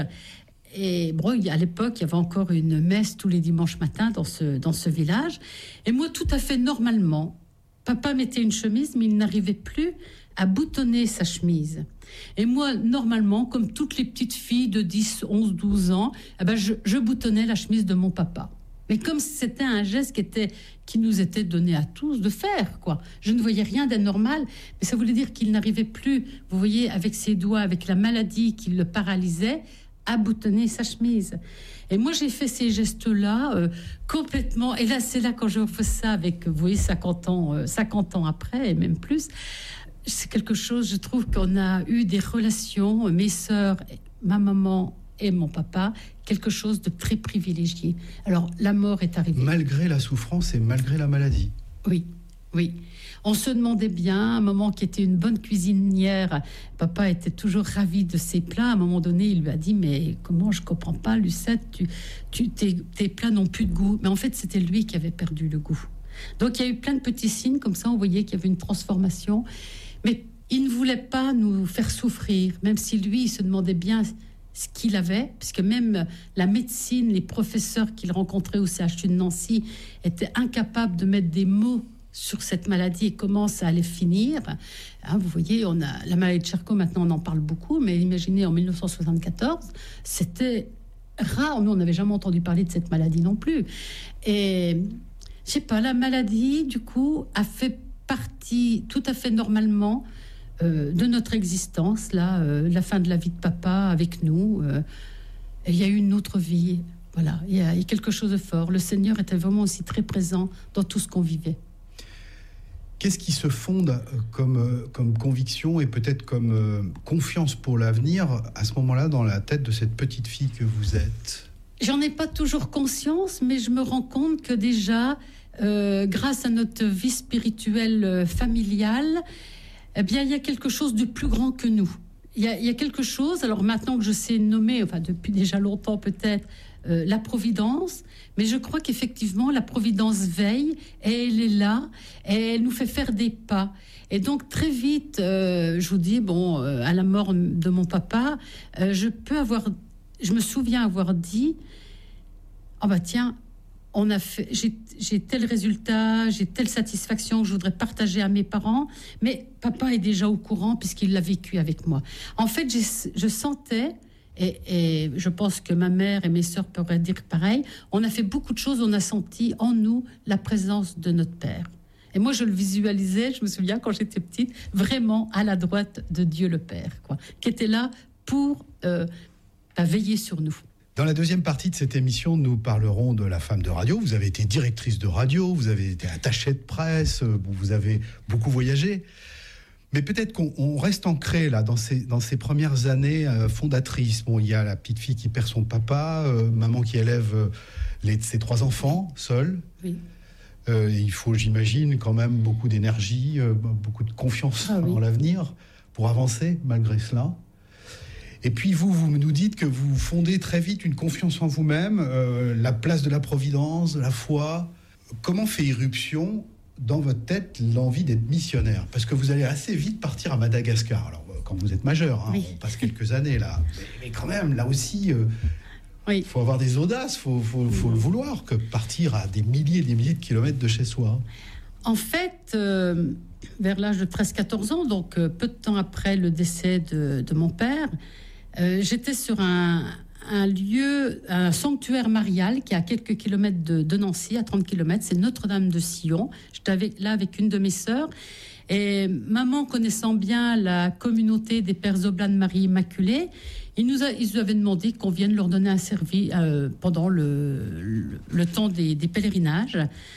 Et bon, à l'époque, il y avait encore une messe tous les dimanches matins dans ce, dans ce village. Et moi, tout à fait normalement, papa mettait une chemise, mais il n'arrivait plus à boutonner sa chemise. Et moi, normalement, comme toutes les petites filles de dix, onze, douze ans, eh ben je, je boutonnais la chemise de mon papa. Mais comme c'était un geste qui, était, qui nous était donné à tous de faire, quoi. Je ne voyais rien d'anormal, mais ça voulait dire qu'il n'arrivait plus, vous voyez, avec ses doigts, avec la maladie qui le paralysait, à boutonner sa chemise. Et moi, j'ai fait ces gestes-là euh, complètement... Et là, c'est là, quand je fais ça avec, vous voyez, cinquante ans, euh, cinquante ans après, et même plus, c'est quelque chose, je trouve qu'on a eu des relations, mes sœurs, ma maman et mon papa, quelque chose de très privilégié. Alors, la mort est arrivée. Malgré la souffrance et malgré la maladie. Oui, oui. On se demandait bien, à un moment qui était une bonne cuisinière, papa était toujours ravi de ses plats. À un moment donné, il lui a dit, mais comment, je comprends pas, Lucette, tu, tu, tes, tes plats n'ont plus de goût. Mais en fait, c'était lui qui avait perdu le goût. Donc, il y a eu plein de petits signes, comme ça, on voyait qu'il y avait une transformation. Mais il ne voulait pas nous faire souffrir, même si lui, il se demandait bien ce qu'il avait, puisque même la médecine, les professeurs qu'il rencontrait au C H U de Nancy étaient incapables de mettre des mots sur cette maladie et comment ça allait finir. Hein, vous voyez, on a la maladie de Charcot, maintenant on en parle beaucoup, mais imaginez, en dix-neuf cent soixante-quatorze, c'était rare, nous on n'avait jamais entendu parler de cette maladie non plus. Et je sais pas, la maladie, du coup, a fait partie tout à fait normalement euh, de notre existence, là, euh, la fin de la vie de papa avec nous. Euh, il y a eu une autre vie, voilà, il y, a, il y a quelque chose de fort. Le Seigneur était vraiment aussi très présent dans tout ce qu'on vivait. Qu'est-ce qui se fonde comme, comme conviction et peut-être comme euh, confiance pour l'avenir à ce moment-là dans la tête de cette petite fille que vous êtes ? J'en ai pas toujours conscience, mais je me rends compte que déjà, euh, grâce à notre vie spirituelle euh, familiale, eh bien, il y a quelque chose de plus grand que nous. Il y a, il y a quelque chose, alors maintenant que je sais nommer, enfin depuis déjà longtemps peut-être, euh, la providence, mais je crois qu'effectivement la providence veille et elle est là et elle nous fait faire des pas. Et donc très vite, euh, je vous dis, bon, euh, à la mort de mon papa, euh, je peux avoir, je me souviens avoir dit, oh bah tiens, on a fait, j'ai, j'ai tel résultat, j'ai telle satisfaction que je voudrais partager à mes parents, mais papa est déjà au courant puisqu'il l'a vécu avec moi. En fait, j'ai, je sentais, et, et je pense que ma mère et mes sœurs pourraient dire pareil, on a fait beaucoup de choses, on a senti en nous la présence de notre Père. Et moi, je le visualisais, je me souviens quand j'étais petite, vraiment à la droite de Dieu le Père, quoi, qui était là pour euh, bah, veiller sur nous. Dans la deuxième partie de cette émission, nous parlerons de la femme de radio. Vous avez été directrice de radio, vous avez été attachée de presse, vous avez beaucoup voyagé. Mais peut-être qu'on reste ancré là, dans ces, dans ces premières années euh, fondatrices. Bon, il y a la petite fille qui perd son papa, euh, maman qui élève euh, les, ses trois enfants, seule. Oui. Euh, il faut, j'imagine, quand même beaucoup d'énergie, euh, beaucoup de confiance ah, oui. en l'avenir pour avancer malgré cela. Et puis vous, vous nous dites que vous fondez très vite une confiance en vous-même, euh, la place de la providence, de la foi. Comment fait irruption dans votre tête l'envie d'être missionnaire ? Parce que vous allez assez vite partir à Madagascar. Alors, quand vous êtes majeur, hein, oui. on passe quelques années là. Mais, mais quand même, là aussi, il euh, oui. faut avoir des audaces, il faut, faut, faut le vouloir, que partir à des milliers et des milliers de kilomètres de chez soi. En fait, euh, vers l'âge de treize quatorze ans, donc euh, peu de temps après le décès de, de mon père, euh, j'étais sur un, un lieu, un sanctuaire marial qui est à quelques kilomètres de, de Nancy, à trente kilomètres, c'est Notre-Dame de Sion. J'étais avec, là avec une de mes sœurs. Et maman, connaissant bien la communauté des Pères Oblats de Marie Immaculée, ils nous, a, ils nous avaient demandé qu'on vienne leur donner un service euh, pendant le, le, le temps des, des pèlerinages.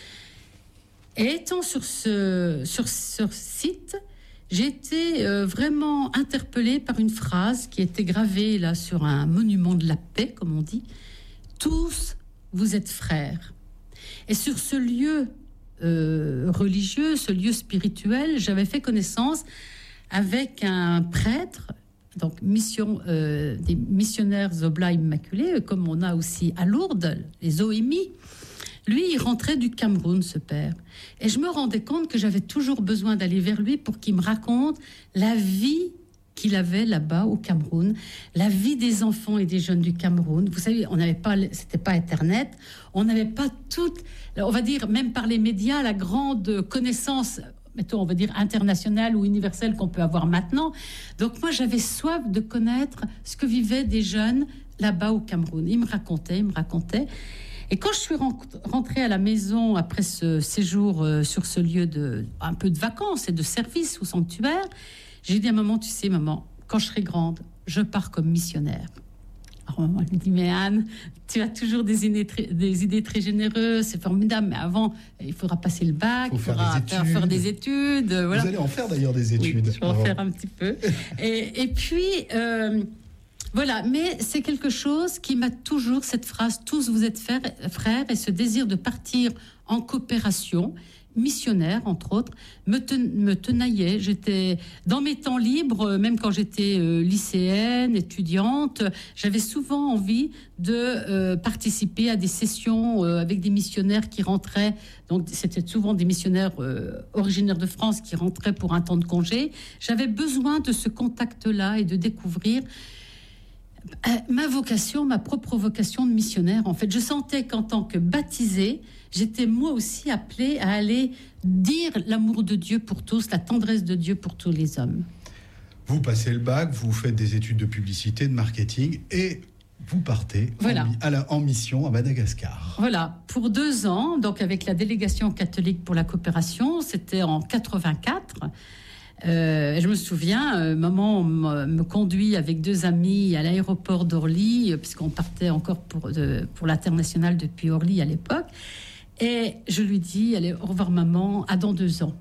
Et étant sur ce, sur ce site, j'ai été euh, vraiment interpellée par une phrase qui était gravée là sur un monument de la paix, comme on dit. « Tous, vous êtes frères ». Et sur ce lieu euh, religieux, ce lieu spirituel, j'avais fait connaissance avec un prêtre, donc mission, euh, des missionnaires Oblats Immaculés, comme on a aussi à Lourdes, les O M I. Lui, il rentrait du Cameroun, ce père. Et je me rendais compte que j'avais toujours besoin d'aller vers lui pour qu'il me raconte la vie qu'il avait là-bas au Cameroun, la vie des enfants et des jeunes du Cameroun. Vous savez, on n'avait pas, c'était pas Internet, on n'avait pas toute, on va dire, même par les médias, la grande connaissance, mettons, on va dire internationale ou universelle qu'on peut avoir maintenant. Donc moi, j'avais soif de connaître ce que vivaient des jeunes là-bas au Cameroun. Il me racontait, il me racontait. Et quand je suis rentrée à la maison après ce séjour euh, sur ce lieu de un peu de vacances et de service au sanctuaire, j'ai dit à maman, tu sais maman, quand je serai grande, je pars comme missionnaire. Alors maman elle me dit, mais Anne, tu as toujours des idées très, des idées très généreuses, c'est formidable, mais avant il faudra passer le bac, il faudra faire, faire des études. Voilà. Vous allez en faire d'ailleurs des études. Oui, je vais en faire un petit peu. et, et puis... Euh, Voilà, mais c'est quelque chose qui m'a toujours, cette phrase, tous vous êtes frères, et ce désir de partir en coopération, missionnaire entre autres, me, ten, me tenaillait. J'étais dans mes temps libres, même quand j'étais euh, lycéenne, étudiante, j'avais souvent envie de euh, participer à des sessions euh, avec des missionnaires qui rentraient. Donc c'était souvent des missionnaires euh, originaires de France qui rentraient pour un temps de congé. J'avais besoin de ce contact-là et de découvrir ma vocation, ma propre vocation de missionnaire. En fait, je sentais qu'en tant que baptisée, j'étais moi aussi appelée à aller dire l'amour de Dieu pour tous, la tendresse de Dieu pour tous les hommes. Vous passez le bac, vous faites des études de publicité, de marketing, et vous partez voilà. en, à la, en mission à Madagascar. Voilà, pour deux ans, donc avec la délégation catholique pour la coopération, c'était en quatre-vingt-quatre. Euh, je me souviens, euh, maman me, me conduit avec deux amis à l'aéroport d'Orly, euh, puisqu'on partait encore pour, de, pour l'international depuis Orly à l'époque. Et je lui dis, allez, au revoir maman, à dans deux ans.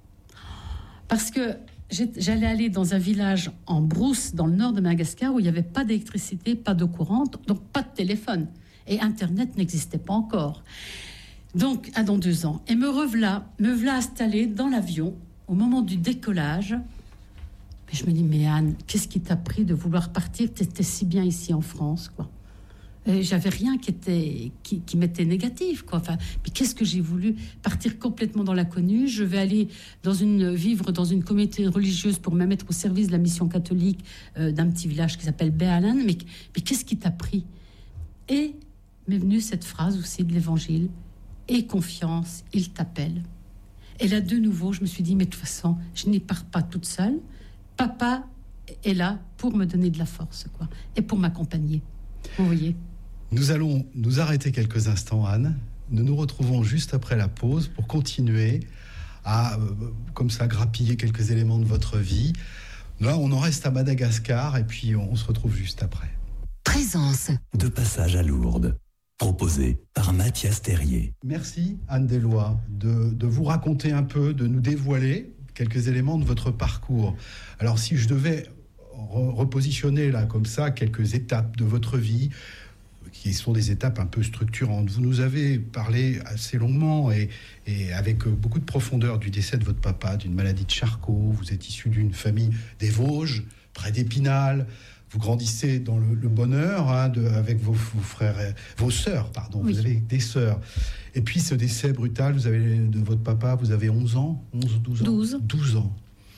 Parce que j'allais aller dans un village en brousse, dans le nord de Madagascar, où il n'y avait pas d'électricité, pas d'eau courante, donc pas de téléphone. Et Internet n'existait pas encore. Donc, à dans deux ans. Et me revoilà, me voilà installée dans l'avion, au moment du décollage. Mais je me dis, mais Anne, qu'est-ce qui t'a pris de vouloir partir ? Tu étais si bien ici en France, quoi. Et j'avais rien qui était qui, qui m'était négatif, quoi. Enfin, mais qu'est-ce que j'ai voulu partir complètement dans l'inconnu ? Je vais aller dans une vivre dans une communauté religieuse pour me mettre au service de la mission catholique euh, d'un petit village qui s'appelle Béalin. Mais mais qu'est-ce qui t'a pris ? Et m'est venue cette phrase aussi de l'Évangile : aie confiance, il t'appelle. Et là, de nouveau, je me suis dit, mais de toute façon, je n'y pars pas toute seule. Papa est là pour me donner de la force, quoi, et pour m'accompagner. Vous voyez ? Nous allons nous arrêter quelques instants, Anne. Nous nous retrouvons juste après la pause pour continuer à, euh, comme ça, grappiller quelques éléments de votre vie. Là, on en reste à Madagascar, et puis on, on se retrouve juste après. Présence. De passage à Lourdes. Proposé par Mathias Terrier. Merci Anne Deslois de, de vous raconter un peu, de nous dévoiler quelques éléments de votre parcours. Alors si je devais re- repositionner là comme ça quelques étapes de votre vie qui sont des étapes un peu structurantes. Vous nous avez parlé assez longuement et, et avec beaucoup de profondeur du décès de votre papa, d'une maladie de Charcot. Vous êtes issu d'une famille des Vosges, près d'Épinal. Vous grandissez dans le, le bonheur hein, de, avec vos, vos frères, vos sœurs, pardon. Oui. Vous avez des sœurs. Et puis ce décès brutal, vous avez de votre papa, vous avez onze ans, onze, douze ans. douze. douze ans.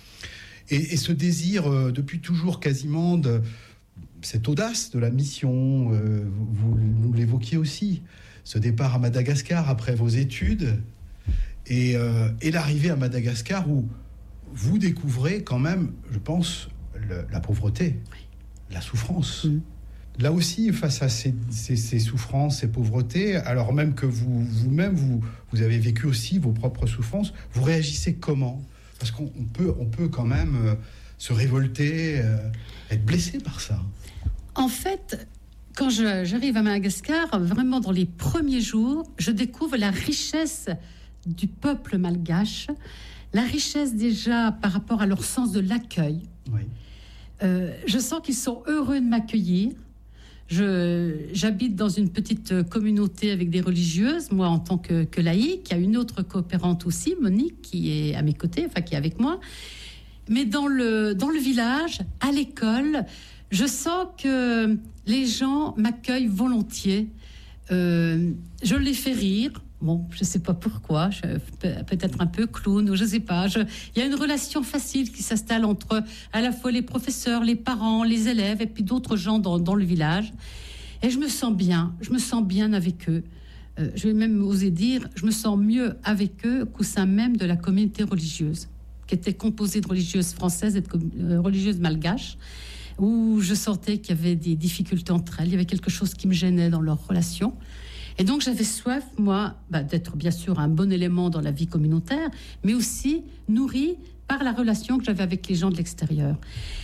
Et, et ce désir, euh, depuis toujours quasiment, de cette audace de la mission, euh, vous, vous nous l'évoquiez aussi, ce départ à Madagascar après vos études, et, euh, et l'arrivée à Madagascar où vous découvrez quand même, je pense, le, la pauvreté, la souffrance. Mmh. Là aussi, face à ces, ces, ces souffrances, ces pauvretés, alors même que vous, vous-même, vous, vous avez vécu aussi vos propres souffrances, vous réagissez comment ? Parce qu'on on peut, on peut quand même euh, se révolter, euh, être blessé par ça. En fait, quand je, j'arrive à Madagascar, vraiment dans les premiers jours, je découvre la richesse du peuple malgache, la richesse déjà par rapport à leur sens de l'accueil. Oui. Euh, je sens qu'ils sont heureux de m'accueillir. Je, j'habite dans une petite communauté avec des religieuses, moi en tant que, que laïque. Il y a une autre coopérante aussi, Monique, qui est à mes côtés, enfin qui est avec moi. Mais dans le, dans le village, à l'école, je sens que les gens m'accueillent volontiers. Euh, je les fais rire. Bon, je ne sais pas pourquoi, je, peut-être un peu clown, ou je ne sais pas. Je, il y a une relation facile qui s'installe entre à la fois les professeurs, les parents, les élèves, et puis d'autres gens dans, dans le village. Et je me sens bien, je me sens bien avec eux. Euh, je vais même oser dire, je me sens mieux avec eux qu'au sein même de la communauté religieuse, qui était composée de religieuses françaises et de euh, religieuses malgaches, où je sentais qu'il y avait des difficultés entre elles, il y avait quelque chose qui me gênait dans leur relation. Et donc, j'avais soif, moi, bah, d'être bien sûr un bon élément dans la vie communautaire, mais aussi nourri par la relation que j'avais avec les gens de l'extérieur.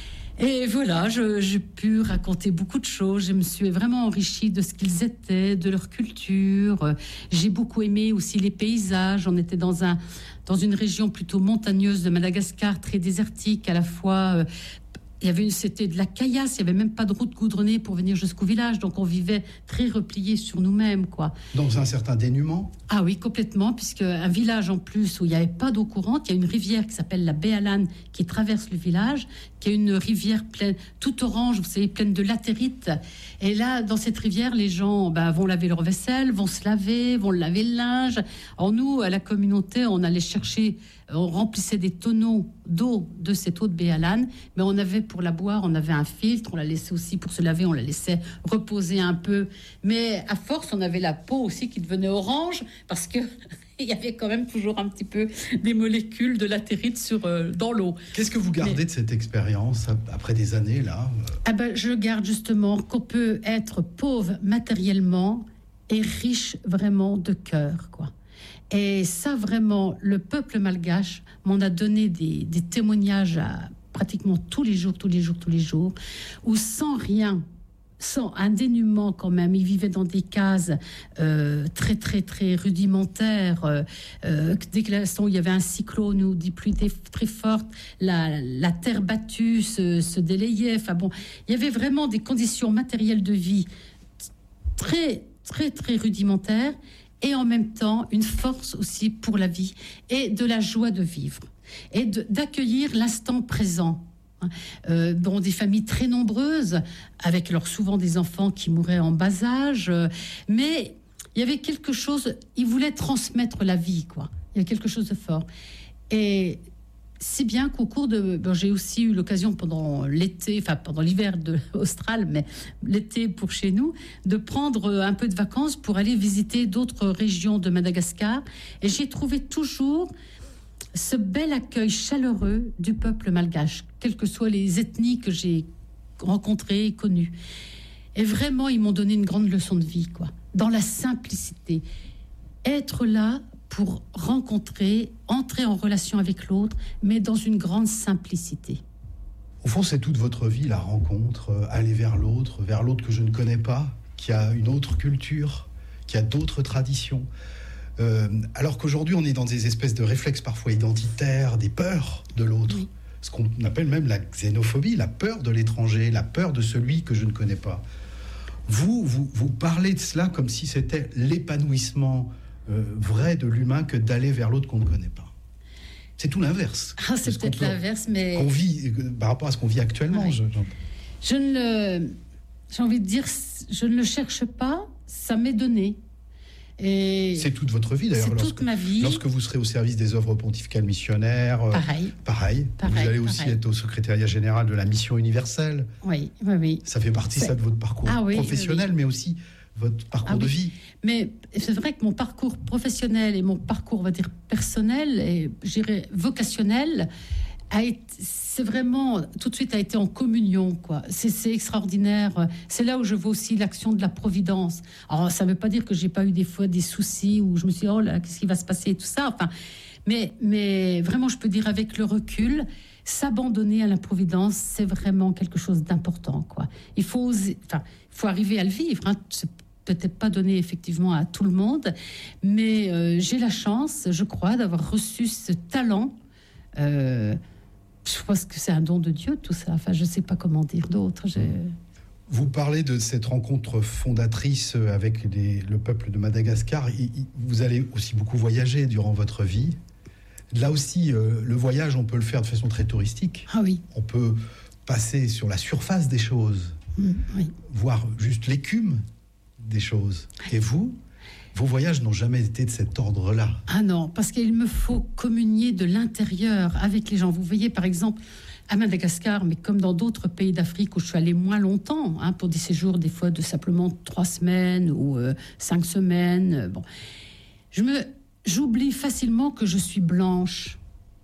Et voilà, je, j'ai pu raconter beaucoup de choses. Je me suis vraiment enrichie de ce qu'ils étaient, de leur culture. J'ai beaucoup aimé aussi les paysages. On était dans, un, dans une région plutôt montagneuse de Madagascar, très désertique à la fois. Euh, Il y avait une, c'était de la caillasse, il n'y avait même pas de route goudronnée pour venir jusqu'au village, donc on vivait très repliés sur nous-mêmes, quoi. Dans un certain dénuement ? Ah oui, complètement, puisque un village en plus où il n'y avait pas d'eau courante, il y a une rivière qui s'appelle la Béalane qui traverse le village, qui est une rivière pleine, toute orange, vous savez, pleine de latérite. Et là, dans cette rivière, les gens ben, vont laver leur vaisselle, vont se laver, vont laver le linge. Alors nous, à la communauté, on allait chercher, on remplissait des tonneaux d'eau de cette eau de Béalane, mais on avait pour la boire, on avait un filtre, on la laissait aussi pour se laver, on la laissait reposer un peu. Mais à force, on avait la peau aussi qui devenait orange, parce que il y avait quand même toujours un petit peu des molécules de latérite sur, euh, dans l'eau. Qu'est-ce que vous gardez Mais, de cette expérience après des années, là ? Ah ben, je garde justement qu'on peut être pauvre matériellement et riche vraiment de cœur, quoi. Et ça, vraiment, le peuple malgache m'en a donné des, des témoignages à pratiquement tous les jours, tous les jours, tous les jours, où sans rien, sans un dénuement quand même, ils vivaient dans des cases euh, très, très, très rudimentaires. Euh, euh, dès que l'instant où il y avait un cyclone ou des pluies très fortes, la, la terre battue se, se délayait. Enfin bon, il y avait vraiment des conditions matérielles de vie très, très, très rudimentaires. Et en même temps, une force aussi pour la vie et de la joie de vivre et de, d'accueillir l'instant présent. Euh, bon, des familles très nombreuses, avec alors souvent des enfants qui mouraient en bas âge, euh, mais il y avait quelque chose, ils voulaient transmettre la vie, quoi. Il y a quelque chose de fort. Et si bien qu'au cours de... Bon, j'ai aussi eu l'occasion pendant l'été, enfin pendant l'hiver de austral, mais l'été pour chez nous, de prendre un peu de vacances pour aller visiter d'autres régions de Madagascar. Et j'ai trouvé toujours ce bel accueil chaleureux du peuple malgache, quelles que soient les ethnies que j'ai rencontrées et connues. Et vraiment, ils m'ont donné une grande leçon de vie, quoi, dans la simplicité. Être là pour rencontrer, entrer en relation avec l'autre, mais dans une grande simplicité. Au fond, c'est toute votre vie, la rencontre, euh, aller vers l'autre, vers l'autre que je ne connais pas, qui a une autre culture, qui a d'autres traditions. Euh, alors qu'aujourd'hui, on est dans des espèces de réflexes parfois identitaires, des peurs de l'autre. Oui. Ce qu'on appelle même la xénophobie, la peur de l'étranger, la peur de celui que je ne connais pas. Vous, vous, vous parlez de cela comme si c'était l'épanouissement euh, vrai de l'humain que d'aller vers l'autre qu'on ne connaît pas. C'est tout l'inverse. Ah, c'est peut-être peut, l'inverse, mais... Qu'on vit, par rapport à ce qu'on vit actuellement. Ouais. Je, je ne le... J'ai envie de dire, je ne le cherche pas, ça m'est donné. Et c'est toute votre vie, d'ailleurs. C'est lorsque, toute ma vie. Lorsque vous serez au service des œuvres pontificales missionnaires... Pareil. Pareil. pareil vous allez pareil. aussi être au secrétariat général de la mission universelle. Oui, oui, oui. Ça fait partie, c'est... ça, de votre parcours ah, oui, professionnel, oui, oui. mais aussi votre parcours ah, de oui. vie. Mais c'est vrai que mon parcours professionnel et mon parcours, on va dire, personnel et, je dirais, vocationnel, a été, c'est vraiment, tout de suite, a été en communion, quoi. C'est, c'est extraordinaire. C'est là où je vois aussi l'action de la providence. Alors, ça ne veut pas dire que j'ai pas eu des fois des soucis où je me suis dit, oh là, qu'est-ce qui va se passer et tout ça. Enfin, mais, mais vraiment, je peux dire avec le recul, s'abandonner à la providence, c'est vraiment quelque chose d'important, quoi. Il faut oser, enfin, il faut arriver à le vivre, hein. C'est peut-être pas donné effectivement à tout le monde, mais euh, j'ai la chance, je crois, d'avoir reçu ce talent. Euh, je pense que c'est un don de Dieu, tout ça. Enfin, je sais pas comment dire d'autre. J'ai... Vous parlez de cette rencontre fondatrice avec les, le peuple de Madagascar. Vous allez aussi beaucoup voyager durant votre vie. Là aussi, euh, le voyage, on peut le faire de façon très touristique. Ah oui. On peut passer sur la surface des choses, mmh, oui. voir juste l'écume des choses. Et vous, vos voyages n'ont jamais été de cet ordre-là. Ah non, parce qu'il me faut communier de l'intérieur avec les gens. Vous voyez, par exemple, à Madagascar, mais comme dans d'autres pays d'Afrique où je suis allée moins longtemps, hein, pour des séjours, des fois de simplement trois semaines ou euh, cinq semaines. Euh, bon, je me... J'oublie facilement que je suis blanche.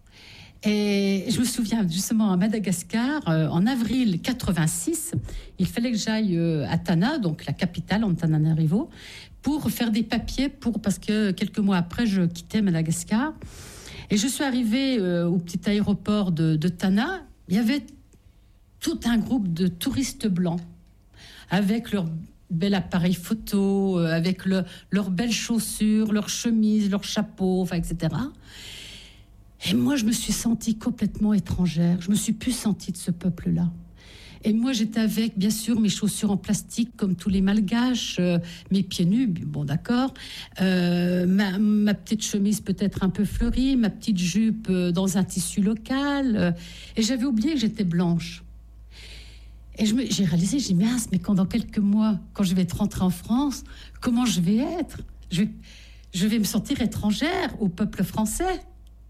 Et je me souviens justement à Madagascar, euh, en avril quatre-vingt-six, il fallait que j'aille euh, à Tana, donc la capitale, Antananarivo, pour faire des papiers, pour, parce que quelques mois après, je quittais Madagascar. Et je suis arrivée euh, au petit aéroport de, de Tana. Il y avait tout un groupe de touristes blancs avec leurs bel appareil photo, euh, avec le, leurs belles chaussures, leurs chemises, leurs chapeaux, enfin, et cetera. Et moi, je me suis sentie complètement étrangère. Je me suis plus sentie de ce peuple-là. Et moi, j'étais avec, bien sûr, mes chaussures en plastique, comme tous les malgaches, euh, mes pieds nus, bon, d'accord, euh, ma, ma petite chemise peut-être un peu fleurie, ma petite jupe euh, dans un tissu local. Euh, et j'avais oublié que j'étais blanche. Et je me, j'ai réalisé, j'ai dit, mais, mais quand dans quelques mois, quand je vais être rentrée en France, comment je vais être ? je vais, je vais me sentir étrangère au peuple français.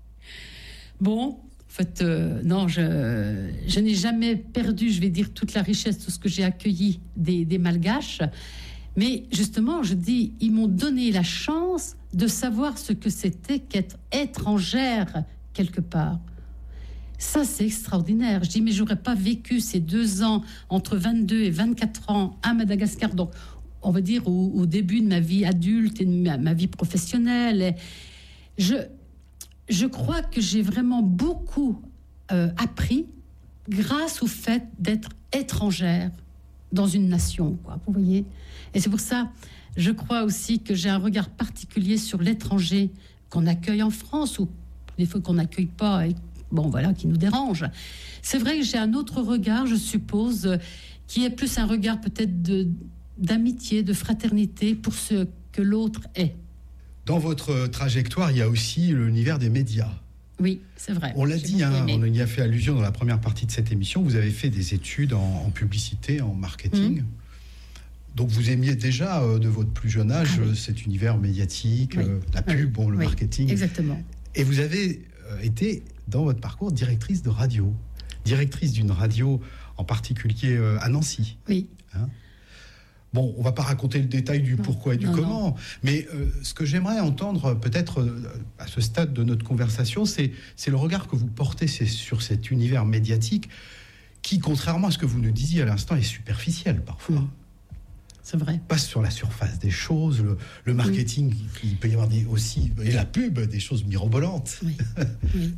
Bon, en fait, euh, non, je, je n'ai jamais perdu, je vais dire, toute la richesse, tout ce que j'ai accueilli des, des Malgaches. Mais justement, je dis, ils m'ont donné la chance de savoir ce que c'était qu'être étrangère quelque part. Ça, c'est extraordinaire. Je dis, mais j'aurais pas vécu ces deux ans, entre vingt-deux et vingt-quatre ans, à Madagascar, donc on va dire au, au début de ma vie adulte et de ma, ma vie professionnelle. Et je, je crois que j'ai vraiment beaucoup euh, appris grâce au fait d'être étrangère dans une nation, quoi, vous voyez. Et c'est pour ça, je crois aussi que j'ai un regard particulier sur l'étranger qu'on accueille en France ou des fois qu'on n'accueille pas et bon, voilà, qui nous dérange. C'est vrai que j'ai un autre regard, je suppose, qui est plus un regard peut-être de, d'amitié, de fraternité pour ce que l'autre est. Dans votre trajectoire, il y a aussi l'univers des médias. Oui, c'est vrai. On l'a j'ai dit, hein, on y a fait allusion dans la première partie de cette émission. Vous avez fait des études en, en publicité, en marketing. Mmh. Donc vous aimiez déjà, euh, de votre plus jeune âge, ah, oui. cet univers médiatique, oui. euh, la pub, oui. bon, le oui. marketing. Exactement. Et vous avez euh, été... dans votre parcours, directrice de radio, directrice d'une radio en particulier euh, à Nancy. Oui. Hein ? Bon, on ne va pas raconter le détail du non, pourquoi et du non, comment, non. mais euh, ce que j'aimerais entendre peut-être euh, à ce stade de notre conversation, c'est, c'est le regard que vous portez c'est, sur cet univers médiatique qui, contrairement à ce que vous nous disiez à l'instant, est superficiel parfois. Mmh. C'est vrai. Passe sur la surface des choses, le, le marketing, mmh. il peut y avoir des, aussi, et la pub, des choses mirobolantes. Oui, oui.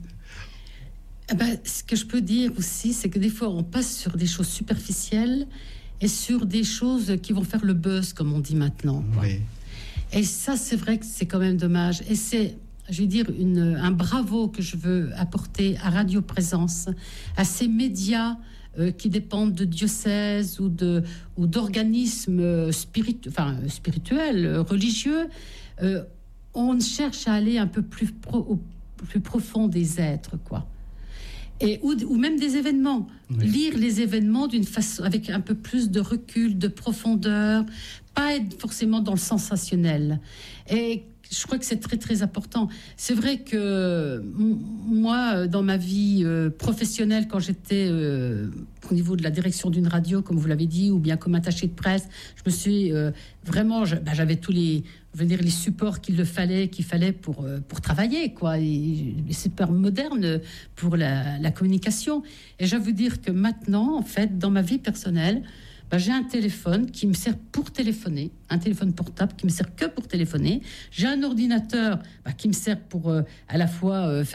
Eh ben, ce que je peux dire aussi, c'est que des fois, on passe sur des choses superficielles et sur des choses qui vont faire le buzz, comme on dit maintenant. Oui. Et ça, c'est vrai que c'est quand même dommage. Et c'est, je vais dire, une, un bravo que je veux apporter à Radio Présence, à ces médias euh, qui dépendent de diocèses ou, de, ou d'organismes spiritu- enfin, spirituels, religieux, euh, on cherche à aller un peu plus, pro, au plus profond des êtres, quoi. Et, ou, ou même des événements. Oui. Lire les événements d'une façon, avec un peu plus de recul, de profondeur, pas être forcément dans le sensationnel. Et je crois que c'est très, très important. C'est vrai que moi, dans ma vie euh, professionnelle, quand j'étais euh, au niveau de la direction d'une radio, comme vous l'avez dit, ou bien comme attachée de presse, je me suis euh, vraiment... Je, ben, j'avais tous les, je veux dire, les supports qu'il le fallait, qu'il fallait pour, euh, pour travailler, quoi. Et, les supports modernes pour la, la communication. Et je veux vous dire que maintenant, en fait, dans ma vie personnelle, ben, j'ai un téléphone qui me sert pour téléphoner, un téléphone portable qui me sert que pour téléphoner. J'ai un ordinateur ben, qui me sert pour euh, à la fois euh, faire